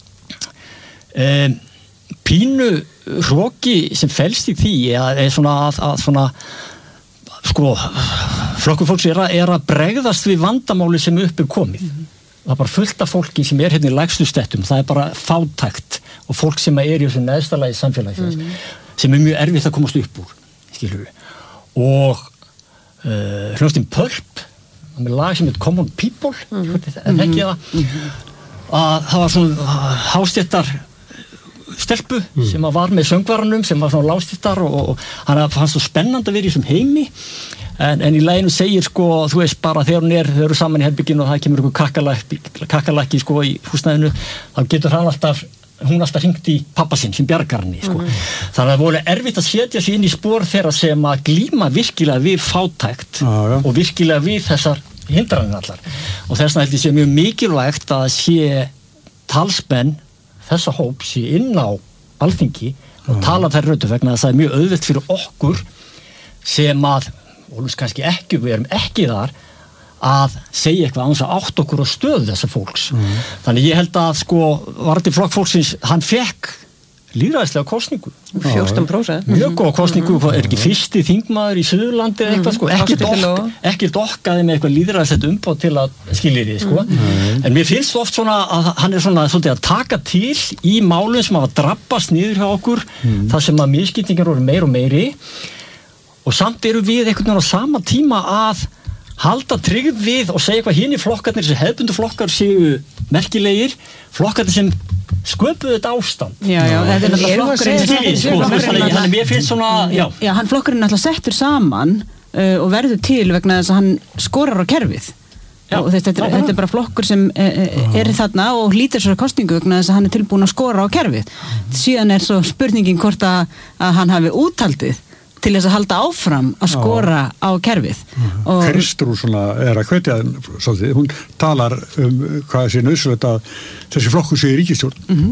Speaker 2: pínu hroki sem felst í því er svona að svona sko flokkur fólks er að bregðast við vandamáli sem upp er komið. Það er bara fullt af fólki sem er hérna í lægstu stettum, það er bara fátækt og fólk sem er í þessu neðstalagi samfélagsins sem er mjög erfitt að komast upp úr, skilur við. Og hljómsveitin Pulp með lag sem heit Common People, ekki að það var svona hástéttar stelpu sem var með söngvaranum sem var svona lágstéttar og hann fannst svo spennandi að vera í þessum heimi en í laginu segir sko, þú veist bara þegar þau eru saman í herbygginu og það kemur einhver kakkalakki sko í húsnæðinu, þá getur hún alltaf hringt í pappa sinn sem bjargar henni sko. Þannig að það voru erfitt að setja sig inn í spor þeirra sem að glíma virkilega við fátækt og virkilega við þessar hindranir allar og þess vegna held ég sé mjög mikilvægt að sé talsmenn þessa hóp sé inn á Alþingi og tala þær röddu vegna þess að það er mjög auðvelt fyrir okkur sem að, og kannski ekki, við erum ekki þar að segja eitthvað án þess að átt okkur á stöðu þessa fólks. Þannig ég held að sko, varðandi flokk fólksins, hann fekk lýðræðislega kosningu.
Speaker 3: 14%.
Speaker 2: Mjög góð kosningu, er ekki fyrsti þingmaður í Suðurlandi eða eitthvað sko, ekki dokkaði með eitthvað lýðræðislegt umboð til að skiljið þið sko. En mér finnst oft svona að hann er svona svolítið að taka til í málum sem hafa drabbast niður hjá okkur, þar sem að misskiptingar voru meir og meiri og samt eru við einhvern veginn á sama tíma að halda tryggð við og segja hvað hinir flokkarnir sem hefðbundu flokkar séu merkilegir, flokkarnir sem sköpuðu þetta ástand.
Speaker 1: Já, þetta er náttúrulega flokkurinn.
Speaker 2: Þannig mér finnst svona, já,
Speaker 1: hann flokkurinn náttúrulega settur saman og verður til vegna þess að hann skorar á kerfið. Og þetta er bara flokkur sem er þarna og hlýtur sér kosningu vegna þess að hann er tilbúin að skora á kerfið. Síðan er svo spurningin hvort að hann hafi úthaldið til þess að halda áfram að skora á kerfið.
Speaker 4: Kristrún svona er að hvetja svolítið, hún talar hvað sé nauðsynlegt að þessi flokkur sé í ríkisstjórn.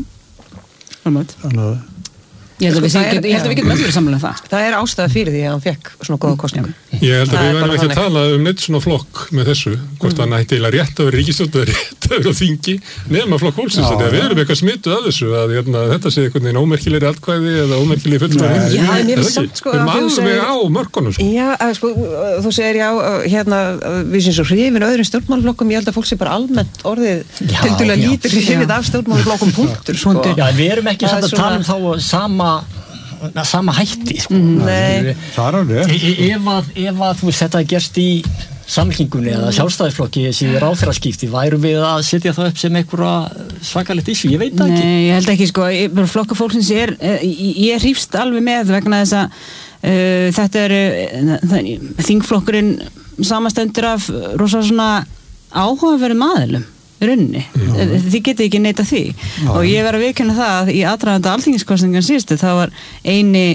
Speaker 4: Þannig að
Speaker 1: Ég held að við getum öllur samlega það.
Speaker 3: Það er ástæða fyrir því að hann fekk svona góða kosningu.
Speaker 5: Ég held að við verðum ekki að tala neitt svona flokk með þessu, hvort hann ætti eiginlega rétt að vera ríkisstjórn eða rétt að vera á þingi nema flokk fólksins, þegar við erum eitthvað smituð af þessu að þetta sé einhvern veginn ómerkilegri atkvæði eða ómerkilegri fulltrúar.
Speaker 3: Já, en ég finnst samt sko
Speaker 5: við erum alveg á mörkunum sko.
Speaker 3: Já, sko, þú segir við sem svo hrifin öðrum stjórnmálaflokkum, ég held að fólk sé bara almennt orðið tiltölulega lítið hrifið af stjórnmálaflokkum punktur sko.
Speaker 2: Já, við erum ekki samt að tala um þá sama hætti sko.
Speaker 3: Nei.
Speaker 4: Það er alveg.
Speaker 2: Ef að þú veist þetta gerst í Samfylkingunni eða Sjálfstæðisflokki þessi ráðherraskipti, væru við að setja það upp sem einhverja svakalegt issue, ég veit það ekki.
Speaker 1: Nei, ég held ekki sko, flokkur fólksins ég hrífst alveg með vegna þess að þetta þingflokkurinn samastendur af rosa svona áhugaverðum aðilum runni, þið getið ekki neita því og ég verð að viðurkenna það að í aðdraganda alþingiskosningan síðustu það var eini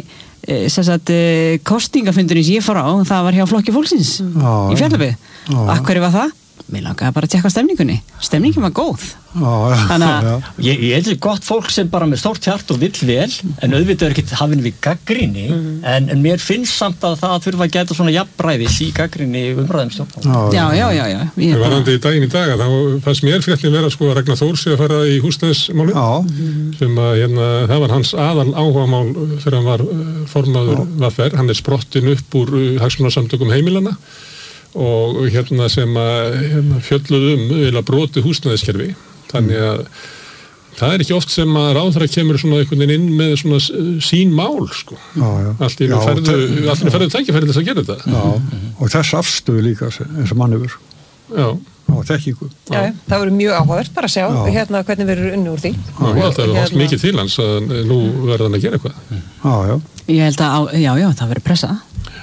Speaker 1: kostingafundurinn sem ég fór á, það var hjá flokki fólksins í Fjarðabyggð. Af hverju var það? Mér langaði bara að tjekka stemningunni. Stemningin var góð.
Speaker 2: Þannig að ég er gott fólk sem bara með stórt hjart og vill vel, en auðvitað er ekki hafinn við gagnrýni, en mér finnst samt að það þurfa að geta svona jafnræðis í gagnrýni umræðum stjórnmálum.
Speaker 1: Já.
Speaker 5: Varðandi í daginn í dag, þá fannst mér fréttin vera sko að Ragnar Þór sé að fara í húsnæðismálið, sem að það var hans aðal áhugamál þegar hann var formaður VR, hann sprottin upp úr hagsmunasamtökum heimilana og sem að fjölluðu brotið húsnæðiskerfi. Þannig að það er ekki oft sem að ráðherra kemur svona einhvern veginn inn með svona sín mál, sko. Allt í ferðu tækifæri til að gera þetta.
Speaker 4: Og þess afstöðu líka eins og mann hefur. Og þekkingu.
Speaker 3: Það verður mjög áhugavert bara að sjá hvernig verður unni úr því.
Speaker 5: Ég held að það var mikið til hans að nú verður hann að gera eitthvað.
Speaker 1: Ég held að, það verður pressa.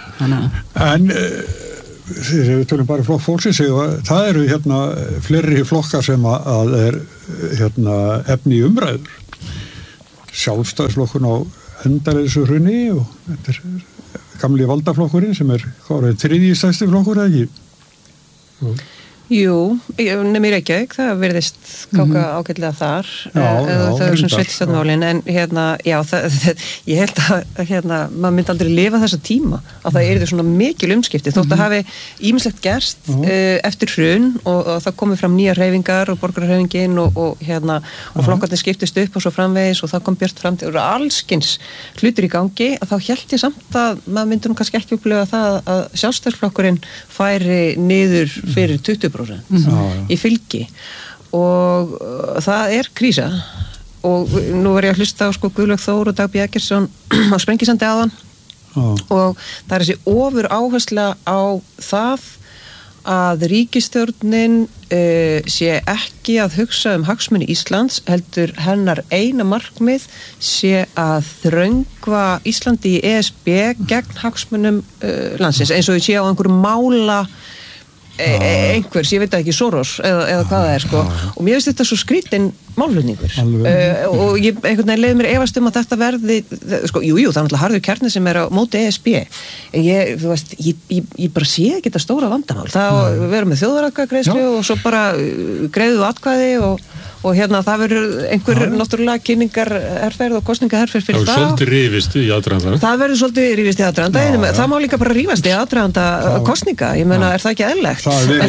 Speaker 4: En við tölum bara fólksins, það eru fleiri flokkar sem að er efni í umræður. Sjálfstæðisflokkun á endaleysu hrunni og þetta er gamli valdaflokkurinn sem er þriðji stærsti flokkur, eða ekki?
Speaker 3: Jú, nefnir Reykjavík, það verðist gáka ágætlega þar, það er svona sveitarstjórnmálin, en ég held að maður myndi aldrei lifa þessa tíma, að það eru svona mikil umskipti, þótt að hafi ýmislegt gerst eftir hrun og það komið fram nýjar hreyfingar og borgarhreyfingin og flokkarnir skiptist upp og svo framvegis og það kom björt fram til allskins hlutir í gangi, að þá held ég samt að maður myndi nú kannski ekki upplifa það að Sjálfstæðisflokkurinn færi niður fyrir 20% í fylgi og það er krísa og nú var ég að hlusta á Guðlaug Þór og Dag B. Eggertsson á Sprengisandi áðan og það er þessi ofur áhersla á það að ríkisstjórnin sé ekki að hugsa hagsmuni Íslands, heldur hennar eina markmið sé að þröngva Íslandi í ESB gegn hagsmunum landsins, eins og ég sé á einhverju mála einhvers, ég veit ekki, Soros eða hvað það er, og mér finnst þetta svo skrítin málflutningur og ég einhvern veginn leiði mér efast að þetta verði, jú, það er náttúrulega harður kjarni sem er á móti ESB en ég bara sé ekki þetta stóra vandamál, það verður með þjóðaratkvæðagreiðslu og svo bara greiðu atkvæði og það verður einhver náttúrulega kynningarherferð og kosningaherferð fyrir það.
Speaker 5: Það verður svolítið rífist í aðdraganda.
Speaker 3: Það verður svolítið rífist í aðdraganda, það má líka bara rífast í aðdraganda kosninga, ég meina, er það ekki eðlilegt?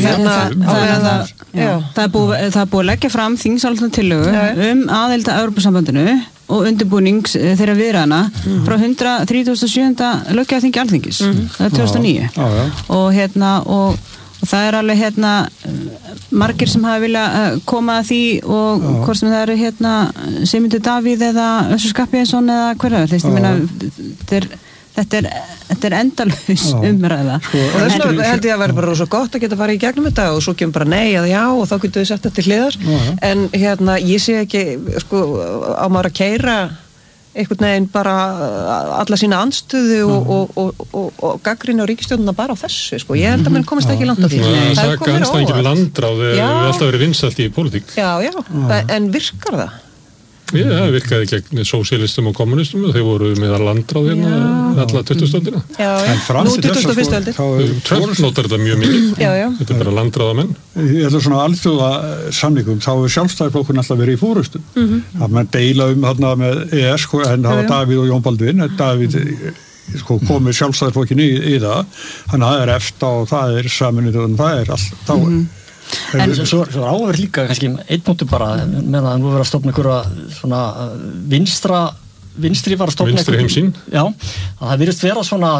Speaker 1: Það er búið að leggja fram þingsályktun aðild að Evrópusambandinu og undirbúnings þeirra viðræðna frá 137. löggjafarþingi Alþingis, það er 2009 og það er alveg margir sem hafa viljað koma að því og hvort sem það eru Sigmundur Davíð eða Össur Skarphéðinsson eða hverjar, þetta er endalaus umræða.
Speaker 3: Og þess vegna held ég að vera bara svo gott að geta farið í gegnum þetta og svo kemur bara nei eða já og þá getur við sett þetta til hliðar. En ég sé ekki, á maður að keyra einhvern veginn bara alla sína andstöðu og gagnrýni á ríkisstjórnina bara á þessu, ég held að menn komast ekki langt á því.
Speaker 5: Það er anstæðingin landráð hefur alltaf verið vinsælt í pólitík.
Speaker 3: Já, en virkar það?
Speaker 5: Já, það virkaði gegn sósíalistum og kommunistum og þeir voru með að landráð alla 20.
Speaker 3: Nú 21. öldir.
Speaker 5: Trump notar þetta mjög mikið. Þetta er bara landráðamenn.
Speaker 4: Ég held að svona alþjóða samningum, þá er Sjálfstæðisflokkurinn alltaf verið í fórustu. Það menn deila þarna með ES, en það var Davíð og Jón Baldvin, Davíð komið Sjálfstæðisflokkin í það, þannig að það er EFTA og það er Sameinuðu þjóðirnar, það er allt,
Speaker 2: En svo áverð líka kannski einn punktur bara með að nú vera að stofna einhverja svona vinstri var að stofna
Speaker 5: vinstri heimsýn.
Speaker 2: Já, að það virðist vera svona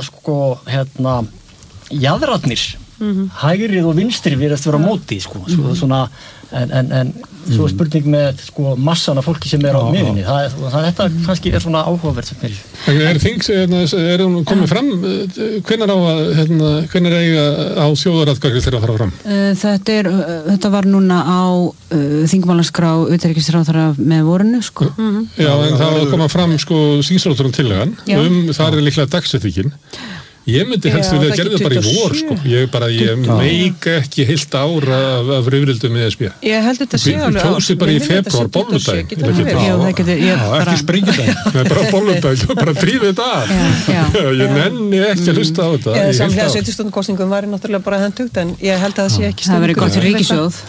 Speaker 2: jaðratnir hægrið og vinstri virðist vera móti svona en svo er spurning með massan af fólki sem er á miðunni. Þetta kannski er svona áhugavert sem
Speaker 5: er hún komið fram hvenær eiga á þjóðaratkvæði þeirra að fara fram?
Speaker 1: Þetta var núna á þingmálaskrá utanríkisráðherra með vorinu Já,
Speaker 5: en það var að koma fram þingsályktun tillagan þar er líklega dagsetningin. Ég myndi helst vilja gera það bara í vor, sko. Ég meik ekki heilt ára af rifrildum með ESB.
Speaker 3: Ég held þetta sé alveg
Speaker 5: kjósi bara í februar, bolludaginn.
Speaker 4: Ekki springidaginn.
Speaker 5: Nei, bara bolludaginn, bara drífið þetta af. Ég nenni ekki að hlusta á þetta.
Speaker 3: Samlega 70 kosningum væri náttúrulega bara hentugt, en ég held að það sé ekki
Speaker 1: það verið gott fyrir ríkissjóð.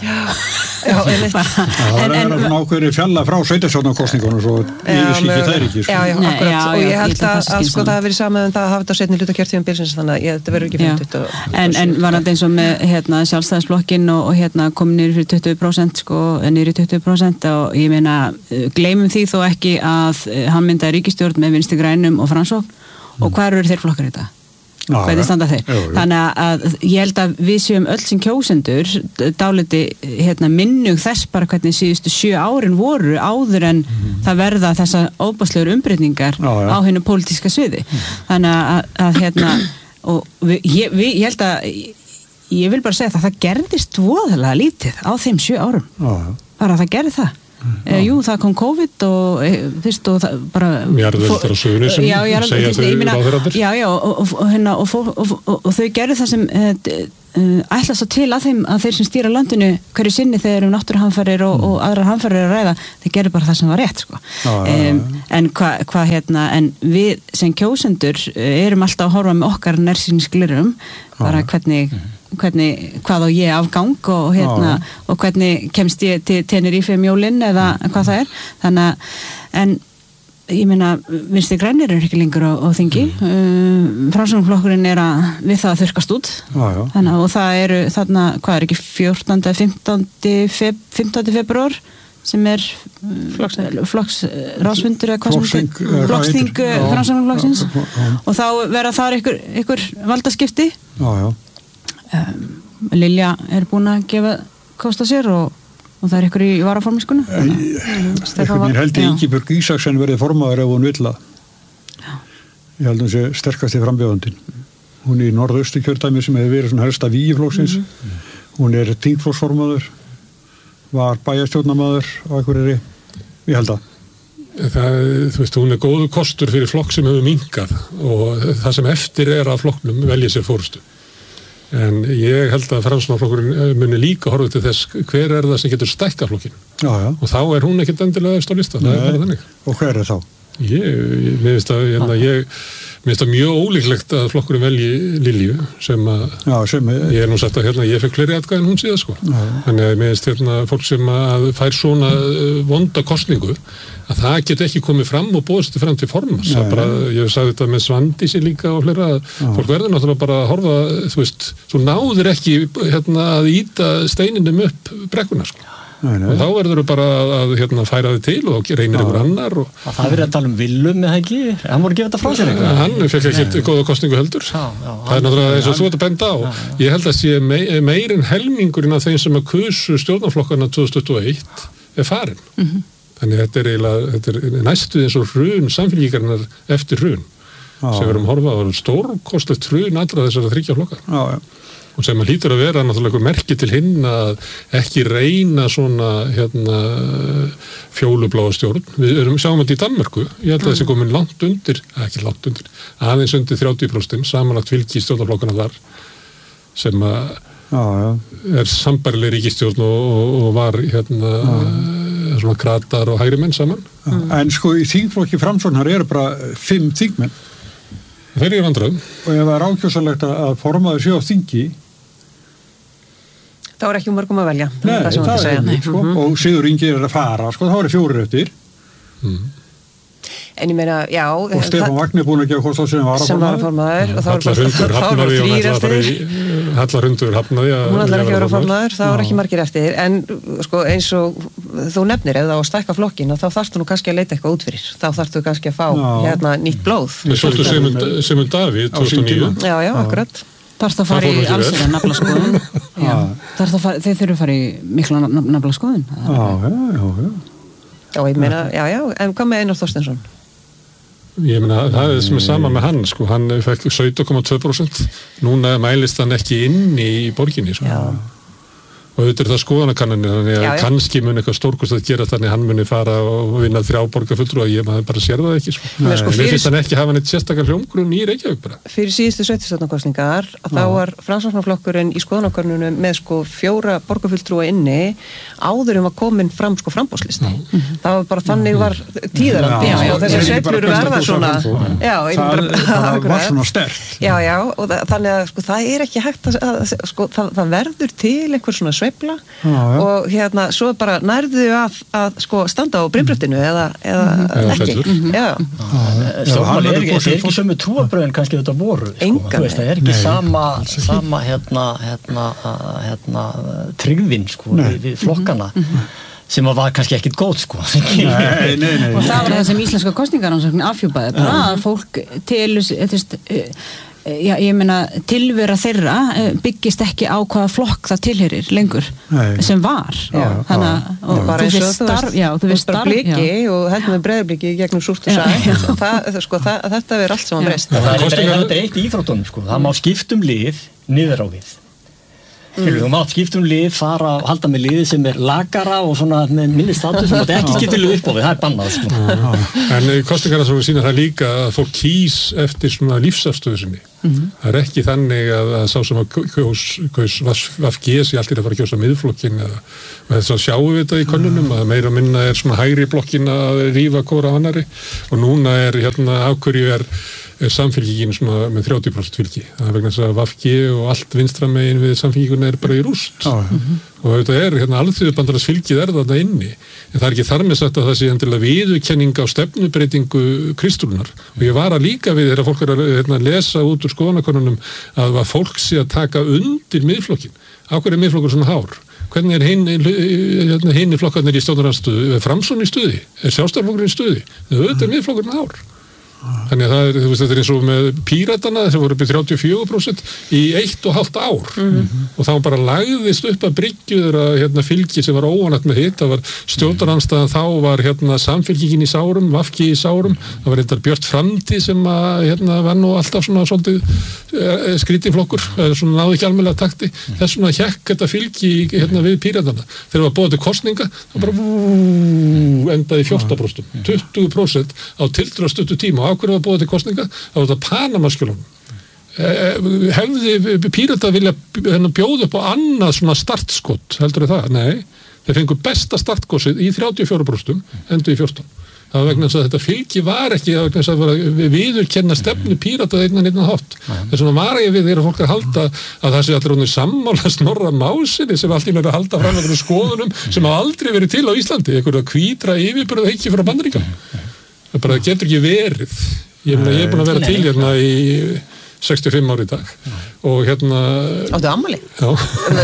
Speaker 4: Það er ákveðri fjalla frá 17 kosningunum svo ég skikki þær ekki.
Speaker 3: Akkurat, og ég held að sko það hafi verið sama en það hafi þetta á seinni hluta kjörtímabilsins, þannig að þetta verður ekki fundið.
Speaker 1: En var þetta eins og með sjálfstæðisflokkin og kom niður fyrir 20% sko, niður í 20% og ég meina, gleymum því þó ekki að hann myndaði ríkisstjórn með Vinstri grænum og Framsókn og hvað eru þeir flokkar í þetta? Hvernig standa þeir? Þannig að ég held að við séum öll sem kjósendur dáliti minnug þess bara hvernig síðustu 7 árin voru áður en það verða þessa óbáslegur umbreytingar á hennu pólitíska sviði. Þannig að og ég held að ég vil bara segja það gerðist voðalega lítið á þeim 7 árum. Bara það gerði það. Jú, það kom COVID og fyrst og það bara
Speaker 5: jarðveldar á sögunni sem segja þau ráðherrarnir og þau gerðu það sem ætla svo til að þeir sem stýra landinu hverju sinni þegar náttúruhamfarir og aðrar hamfarir að ræða, þeir gerðu bara það sem var rétt sko. En við sem kjósendur erum alltaf að horfa með okkar nærsýnisglirum bara hvað á ég afgang og hvernig kemst ég til Tenerife mjólinn eða hvað það er. Þannig að ég meina, Vinstri grænir ekki lengur á þingi. Framsóknarflokkurinn við það að þurrkast út. Þannig, og það eru þarna, hvað er ekki 15. februar sem flokksráðsfundur eða hvað sem flokksþing Framsóknarflokksins og þá verða þar ykkur valdaskipti. Lilja búin að gefa kosta sér og það ykkur í varaformiskunu.
Speaker 4: Mér held ég Ingibjörg Ísaksen verið formaður ef hún vill að. Ég held hún sé sterkasti frambjóðandinn. Hún í norðausturkjördæmi sem hefur verið svona helsta vígiflokksins. Hún þingflokksformaður, var bæjarstjórnarmaður á Akureyri. Ég held að.
Speaker 5: Þú veist, hún góður kostur fyrir flokk sem hefur minnkað og það sem eftir af flokknum velja sér forystu. En ég held að Framsóknarflokkurinn muni líka horfa til þess hver það sem getur stækka flokkinn. Og þá hún ekkert endilega eftir á lista. Það bara þannig.
Speaker 4: Og hver þá?
Speaker 5: Mér finnst það mjög ólíklegt að flokkurinn velji Lilju sem ég nú sagt að ég fekk fleiri atkvæði en hún síðan sko. Þannig að mér finnst fólk sem að fær svona vonda kosningu að það getur ekki komið fram og bóðst fram til formas. Ég sagði þetta með Svandísi líka og fleira að fólk verður náttúrulega bara að horfa, þú náður ekki að íta steininum upp brekkuna sko. Og þá verður þú bara að færa þig til og reynir ykkur annar
Speaker 2: Það verið að tala Willum eða ekki? Hann voru að gefa þetta frá sér eitthvað?
Speaker 5: Hann fekk ekki góða kosningu heldur. Það náttúrulega eins og þú ert að benda á. Ég held að sé meirinn helmingurinn af þeim sem að kusu stjórnarflokkarna 2021 farin. Þannig þetta er næstu eins og hrun samfélgíkarinnar eftir hrun sem við erum horfað á stórkostlegt hrun allra þessara 3 flokkar. Og sem hlýtur að vera náttúrulega merki til hinn að ekki reyna svona fjólubláa stjórn. Við sjáum þetta í Danmörku. Ég held að þessi komin langt undir, aðeins undir 30% samanlagt fylgi stjórnarflokkana þar sem er sambærileg ríkisstjórn og var svona kratar og hægri menn saman.
Speaker 4: En sko í þingflokki Framsóknar eru bara 5 þingmenn.
Speaker 5: Þeir eru vandræðum.
Speaker 4: Og ef það er ákjósanlegt að formaður sé á þingi
Speaker 3: þá er ekki mörgum að velja.
Speaker 4: Nei, það er sko. Og Sigurður Ingi að fara, sko, þá eru 4 eftir.
Speaker 3: En ég meina, já...
Speaker 4: Og Stefán Vagn búin að gefa kost á sem
Speaker 3: varaformaður. Og þá eru 3 eftir.
Speaker 5: Hallarhundur hafnaði að...
Speaker 3: Hún ætlar ekki að vera formaður, þá eru ekki margir eftir. En sko, eins og þú nefnir, ef það á að stækka flokkinn, þá þarftu nú kannski að leita eitthvað út fyrir. Þá þarftu kannski að fá nýtt blóð.
Speaker 5: Við svolítið Sigmund Davíð 2009.
Speaker 3: Já, akkurat.
Speaker 1: Þarftu að fara í allsherjar naflaskoðun. Þeir þurfu að fara í mikla naflaskoðun.
Speaker 3: Já, ég meina, en hvað með Einar Þorsteinsson?
Speaker 5: Ég meina, það er sem er sama með hann, sko, hann fekk 17,2%. Núna mælist hann ekki inn í borginni, sko. og auðvitað það skoðanakannanir, þannig að kannski mun eitthvað stórkust að gera þannig að hann muni fara og vinna 3 borgarfulltrúa, maður bara sér það ekki mér finnst hann ekki hafa neitt sérstakar hljómgrunn í Reykjavík bara.
Speaker 3: Fyrir síðustu sveitarstjórnarkosningar þá var Framsóknarflokkurinn í skoðanakönnunum með 4 borgarfulltrúa inni áður var komin fram framboðslisti. Það var bara þannig var tíðarandi og þessar sveiflur verða svona
Speaker 4: það var svona sterkt.
Speaker 3: Og þannig að það ekki hægt að það verður til einhver svona sveifla og svo bara nærðu að standa á brimbröttinu eða ekki.
Speaker 2: Stjórnmál er ekki sömu trúarbrögðin kannski þetta voru. Það ekki sama tryggðin við flokkana sem var kannski ekkit góð
Speaker 1: Nei. Og það var það sem íslenska kosningarannsóknin afhjúpaði bara að fólk ég meina tilvera þeirra byggist ekki á hvaða flokk það tilheyrir lengur sem var þannig að þú veist starf
Speaker 3: bliki og heldur með breiðbliki gegnum súrt og sætt þetta verður allt saman breyst
Speaker 2: það er eitt í íþróttunum það má skiptum lið niður á við þú mátt skiptum lið, fara og halda með liði sem lagara og svona með minni status og mátt ekki skipta lið upp á við, það bannað
Speaker 5: En kosningarna sem við sýna það líka að fólk kýs eftir svona lífsafstöðu sinni það ekki þannig að sá sem að kaus VFG sé allir að fara að kjósa miðflokkin og þess að sjáum við þetta í könnunum að meira og minna svona hægri blokkin að rífa hvora annari og núna afhverju samfylkingin með 30% fylgi. Það vegna þess að VFG og allt vinstramegin við samfylkinguna bara í rúst. Og þetta alþjóðubandalags fylgið þarna inni. En það ekki þar með sagt að það sé endilega viðurkenning á stefnubreitingu Kristrúnar. Og ég var að líka við þegar fólk að lesa út úr skoðanakönnunum að fólk sé að taka undir miðflokkin. Á hverju miðflokkur svona hár? Hvernig hinni flokkarnir í stjórnarandstöðu? Framsókn í stuði? Sjálfstæðisflokkurinn í stuði? Auðvitað miðflokkurinn hár. Þannig að þetta eins og með píratana sem voru upp í 34% í 1,5 ár og þá bara lagðist upp að bryggjuður að fylgi sem var óanægt með hitt, það var stjórnarandstaðan þá var samfylkingin í sárum, VFG í sárum, það var Björt Framtíð sem var nú alltaf svona svolítið skrítinn flokkur, svona náði ekki almennilega takti, þess svona hékk þetta fylgi við píratana. Þegar það var búið til kosninga, það bara endaði 14%, 20% á tiltölulega stuttu tíma og ákveður var búið til kosninga, það var þetta Panamaskjölunum. Hefði Pírata vilja bjóða upp á annað svona startskott, heldur það? Nei, þeir fengu besta startgósið í 34%, endur í 14%. Það var vegna þess að þetta fylgi var ekki vegna þess að viðurkenna stefnu Pírata innan hátt. Þess vegna var ég við þegar fólk að halda að það sé allir honum sammála Snorra Másinni sem allt í náttúrulega að halda fram einhverjum skoðunum sem hafa aldrei verið til á Íslandi, einhverju hvítra yfirburða heiki frá Bandaríkjum. Það bara getur ekki verið. Ég er búin að vera til í 65 ár í dag og
Speaker 3: Áttu ammali?
Speaker 5: Já.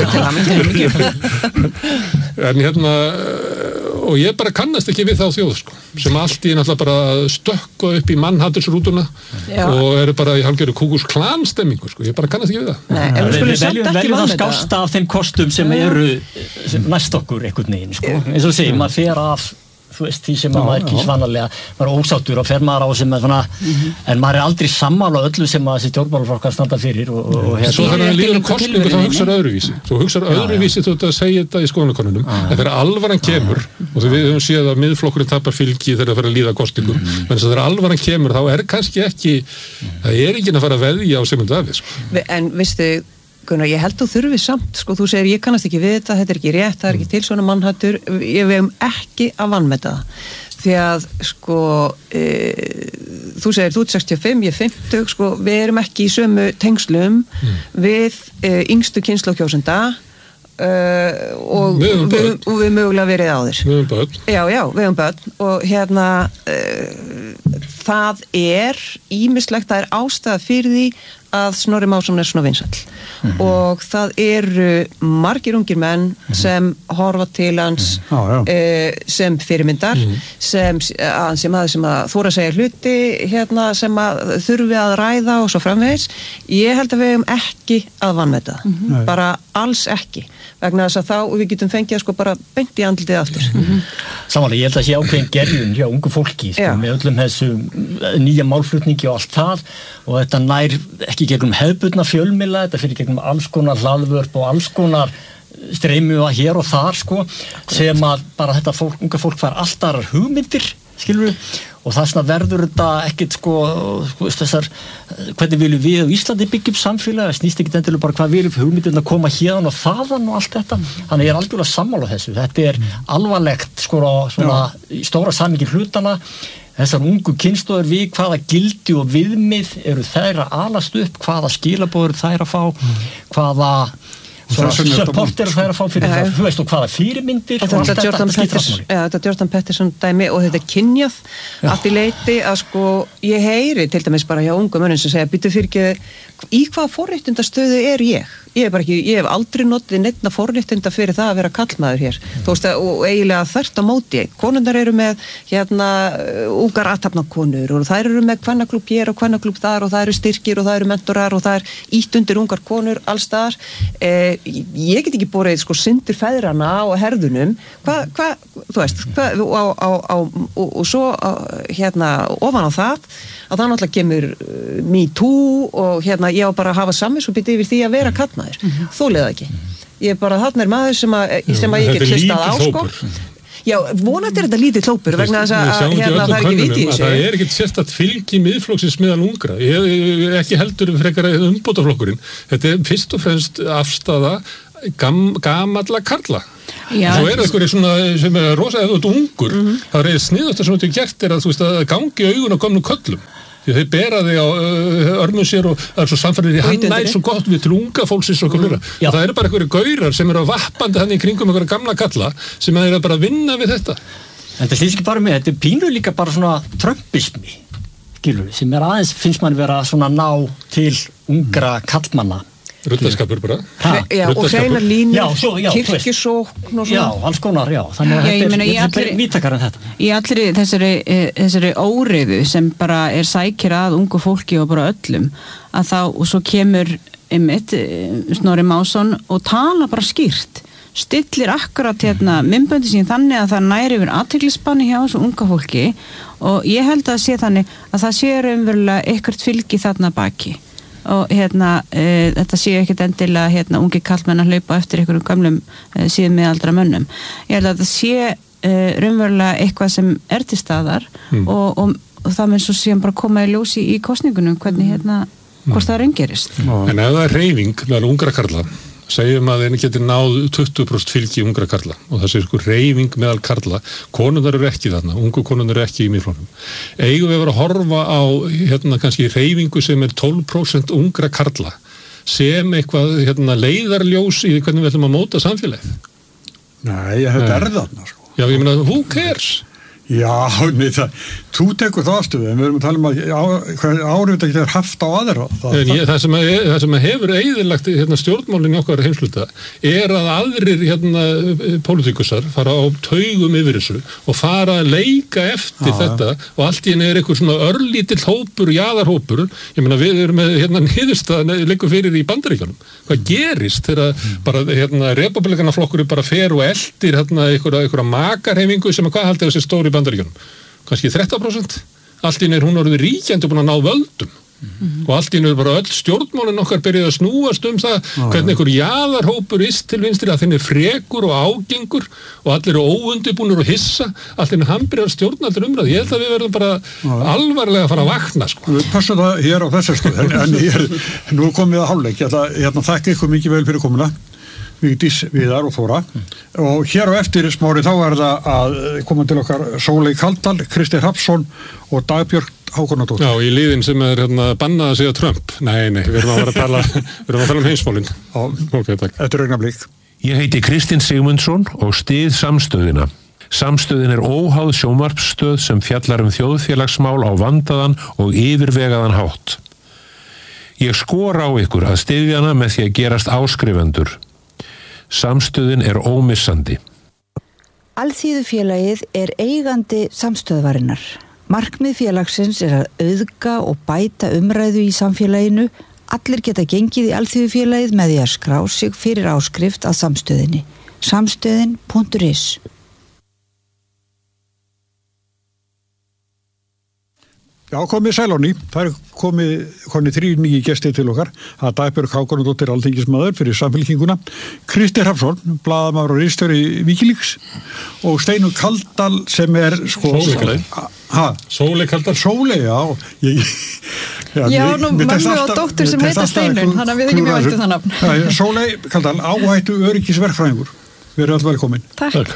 Speaker 5: En og ég bara kannast ekki við þá þjóð sem allt í náttúrulega bara stökka upp í mannhatursrútuna og eru bara í hálfgerðu Ku Klux Klan stemmingu ég bara kannast ekki við það.
Speaker 2: Við veljum það skásta af þeim kostum sem eru næst okkur einhvern veginn eins og segjum að fer af því sem maður ekki svanalega maður er ósáttur og fer maður á sem svona en maður er aldrei sammála öllu sem að þessi stjórnmálaflokkar standa fyrir og
Speaker 5: svo þannig að líður kosningu þá hugsar öðruvísi þú hugsar öðruvísi þú ert að segja þetta í skoðanakönnunum en þegar alvaran kemur og við höfum séð að miðflokkurinn tapar fylgi þegar það fer að líða kosningu en þegar alvaran kemur þá kannski ekki það ekki að fara að veðja á Sigmund Davíð
Speaker 3: En veistu Gunnar, ég held þú þurfið samt, þú segir ég kannast ekki við þetta er ekki rétt, það er ekki til svona mannhættur ég vegum ekki að vanmeta það því að þú segir þú ert 65, ég er 50 við erum ekki í sömu tengslum við yngstu kynslóð kjósenda og við mögulega verið áður
Speaker 5: við höfum börn
Speaker 3: við höfum börn og það ýmislegt, það er ástæða fyrir því að Snorri Másson svona vinsæll og það eru margir ungir menn sem horfa til hans sem fyrirmyndar sem að þóra að segja hluti sem að þurfi að ræða og svo framvegis ég held að við hefum ekki að vanmeta bara alls ekki vegna þess að þá við getum fengið bara beint í andlitið aftur
Speaker 2: Samanlega, ég held að sé ákveðin gerjun hjá ungu fólki með öllum þessu nýja málflutningi og allt það og þetta nær ekki gegnum hefðbundna fjölmiðla, þetta fyrir gegnum alls konar hlaðvörp og alls konar streymu að hér og þar sko, sem að bara þetta unga fólk fær alltaf hugmyndir, skilur við, og það svona verður þetta ekkert sko þessar, hvernig viljum við á Íslandi byggja upp samfélag, það snýst ekkert endilega bara hvað viljum hugmyndirna koma hérðan og þaðan og allt þetta, þannig ég er algjörlega sammála þessu, þetta er alvarlegt sko svona stóra samhengi hlutana. Þessar ungu kynslóðir við hvaða gildi og viðmið eru þær að alast upp, hvaða skilaboð eru þær að fá, hvaða support eru þær að fá fyrir það, þú veist, og hvaða fyrirmyndir og allt þetta skiptir allt máli.
Speaker 3: Þetta Jordan Peterson dæmi og þetta kynjað að því leiti að sko, ég heyri til dæmis bara hjá ungu mönnum sem segja, býttu fyrir ekki, í hvaða forréttindastöðu er ég? Ég hef aldrei notið neittna forréttinda fyrir það að vera kallmaður hér. Þú veist, og eiginlega þvert á móti. Konundar eru með ungar athafnakonur og þær eru með kvennaklúbb hér og kvennaklúbb þar og það eru styrkir og það eru mentorar og það er ítt undir ungar konur alls staðar. Ég get ekki borið sko syndir feðrana á herðunum. Þú veist, og svo ofan á það að það náttúrulega kemur Me Too og ég á bara að hafa samviskupið yfir því að vera kallmaður. Þolið það ekki. Ég bara, þarna er maður sem að ég get hlustað á sko. Já, vonandi er þetta lítið hlópur vegna þess að það er ekki viti í þessu.
Speaker 5: Það er ekkert sérstakt fylgi miðflokksins meðal ungra. Ég ekki heldur frekar umbótaflokkurinn. Þetta er fyrst og fremst afstaða gamalla karla. Já, svo er það svona sem er rosalega þú ert ungur, það er sniðast sem þú gert er að þú veist að gangi augun á gömlum köllum. Því þau bera þig á örmum sér og það er svo samfærið hann nær svo gott við til unga fólksins og okkur. Og það eru bara einhverju gaurar sem eru vappandi hann í kringum einhverja gamla kalla sem eru bara að vinna við þetta.
Speaker 2: En það hlýst ekki bara með, þetta er pínu líka bara svona trumpismi, skilur, sem er aðeins finnst mann vera svona ná til ungra kallmanna.
Speaker 5: Ruttaskapur bara.
Speaker 3: Já, og hreinar línur, kirkjusókn og svona.
Speaker 2: Já, alls konar, já. Þannig að þetta er vítakar en þetta.
Speaker 1: Í allri þessari óreiðu sem bara er sækir að ungu fólki og bara öllum, að þá, og svo kemur einmitt Snorri Másson og tala bara skýrt. Stillir akkurat myndböndi sín þannig að það næri yfir athyglisbanni hjá þessu unga fólki og ég held að sé þannig að það sé raunverulega eitthvað fylgi þarna baki. Og þetta séu ekkert endilega ungi kallmenn að hlaupa eftir einhverjum gamlum síðan miðaldra mönnum. Ég held að þetta sé raunverulega eitthvað sem er til staðar og það mun svo síðan bara koma í ljósi í kosningunum hvernig hvort það raungerist.
Speaker 5: En ef það er hreyfing meðal ungra karla, segjum að þeir geti náð 20% fylgi ungra karla og það sé hreyfing meðal karla, konundar eru ekki þarna, ungu konundar eru ekki í miðflokknum. Eigum við að vera að horfa á kannski hreyfingu sem er 12% ungra karla sem eitthvað leiðarljós í hvernig við ætlum að móta samfélagið?
Speaker 4: Nei, þetta er þarna sko.
Speaker 5: Já, ég meina, who cares?
Speaker 4: Já, þú tekur það afstöðu, en við erum að tala um að árið þetta er haft á aðra.
Speaker 5: Það sem hefur eyðilagt stjórnmálinn í okkar heimsluta er að aðrir pólitíkusar fara á taugum yfir þessu og fara að leika eftir þetta og allt í henni er eitthvað svona örlítill hópur, jaðarhópur. Ég meina við erum með niðurstaðan liggur fyrir í Bandaríkjunum. Hvað gerist þegar bara republikanaflokkur bara fer og eldir einhverja makarhefingu sem hvað haldið þessi stóri Bandaríkjunum, kannski 13%. Allt í einu er hún orðið ríkjandi búin að ná völdum og allt í einu er bara öll stjórnmálin okkar byrjuð að snúast það hvernig einhver jaðarhópur til vinstri að þinn er frekur og ágengur og allir eru óundibúnir og hissa, allt í einu hann byrjar stjórnaldur umræð. Ég held að við verðum bara alvarlega að fara að vakna sko.
Speaker 4: Við passum það hér á þessar stöð en nú komum við að hálfleik. Ég ætla að þakka ykkur mikið vel fyrir komuna, Vigdís, Viðar og Þóra, og hér á eftir Smári þá er það að koma til okkar Sóley Kaldal, Kristi Hrafnsson og Dagbjörg Hákonardóttir.
Speaker 5: Já, í liðin sem er bannað að segja Trump. Nei, við erum að tala um heimsmálin. Ok, takk.
Speaker 4: Þetta er augnablik.
Speaker 6: Ég heiti Kristinn Sigmundsson og styð Samstöðina. Samstöðin er óháð sjónvarpsstöð sem fjallar um þjóðfélagsmál á vandaðan og yfirvegaðan hátt. Ég skora á ykkur að styðja hana með því að gerast áskrifendur. Samstöðin er ómissandi.
Speaker 7: Alþýðufélagið er eigandi samstöðvarinnar. Markmið félagsins er að auðga og bæta umræðu í samfélaginu. Allir geta gengið í Alþýðufélagið með því að skrá sig fyrir áskrift að samstöðinni. Samstöðin.is
Speaker 4: Já, komið sælóni. Það er komið 3 nýji gestir til okkar. Það Dagbjörg Hákonardóttir alþingismaður fyrir Samfylkinguna, Kristi Hrafnsson, blaðamaður og ritstjóri Wikileaks og Steinunn Kaldal sem sko...
Speaker 5: Sóley Kaldal.
Speaker 4: Sóley, já.
Speaker 3: Já, nú mömmu og dóttur sem heita Steinunn, þannig að við þykjum mjög væntu það nafn.
Speaker 4: Sóley Kaldal, áhættu öryggisverkfræðingur. Við erum alltaf velkomin.
Speaker 3: Takk.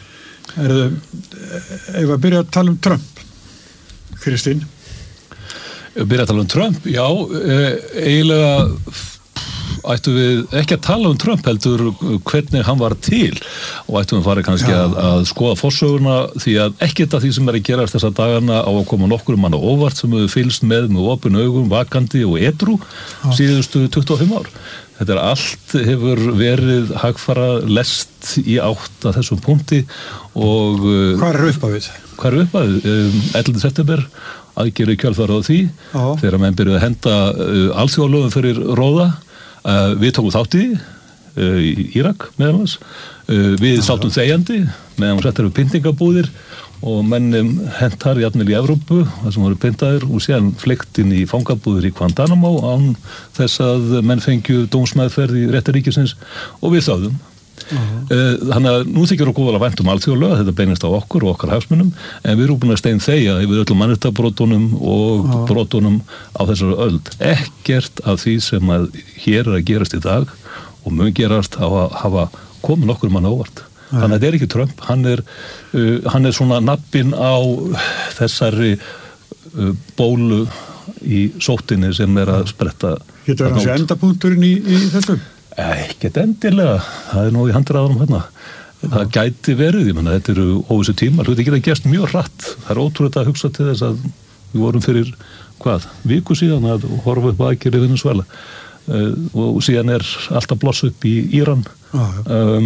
Speaker 4: Ef að byrja að tala Trump, Kristín.
Speaker 8: Byrja að tala Trump, já, eiginlega ættum við ekki að tala Trump heldur hvernig hann var til og ættum við farið kannski að skoða forsöguna því að ekkert af því sem að gerast þessa dagana á að koma nokkur manna óvart sem við fylgst með opin augum, vakandi og edrú síðustu 25 ár. Þetta allt hefur verið hagfara lest í átt að þessum punkti og...
Speaker 4: Hvað uppafið?
Speaker 8: 11. september aðgerið kjölfara á því þegar menn byrjuðu að henda alþjóðalögum fyrir róða. Við tókum þátt í Írak meðal annars. Við sátum þegjandi meðan settar við pyntingabúðir og mennum hentar jafnvel í Evrópu þar sem voru pyntaðir og síðan fleygt inn í fangabúðir í Guantanamo án þess að menn fengju dómsmeðferð í réttaríkisins og við þáðum. Þannig að nú þykir okkur vel að vænt alþjóðalög, þetta beinist á okkur og okkar hagsmunum en við erum búin að steinþegja yfir öllum mannréttindabrotunum og brotunum á þessari öld. Ekkert af því sem að hér að gerast í dag og mun gerast á að hafa komið nokkur mann óvart. Þannig að þetta ekki Trump, hann er svona nabbinn á þessari bólu í sóttinni sem að spretta.
Speaker 4: Getur það þessi endapunkturinn í þessu?
Speaker 8: Ekkert endilega, það nú í handræðanum hérna. Það gæti verið, ég menna, þetta eru óvissu tímar, þetta geta gerst mjög hratt. Það ótrúlega að hugsa til þess að við vorum fyrir, viku síðan að horfa upp aðgerðið Venesúela og síðan alltaf blossa upp í Íran.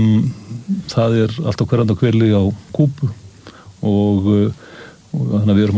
Speaker 8: Það alltaf hverjandi á Kúbu og þannig að við erum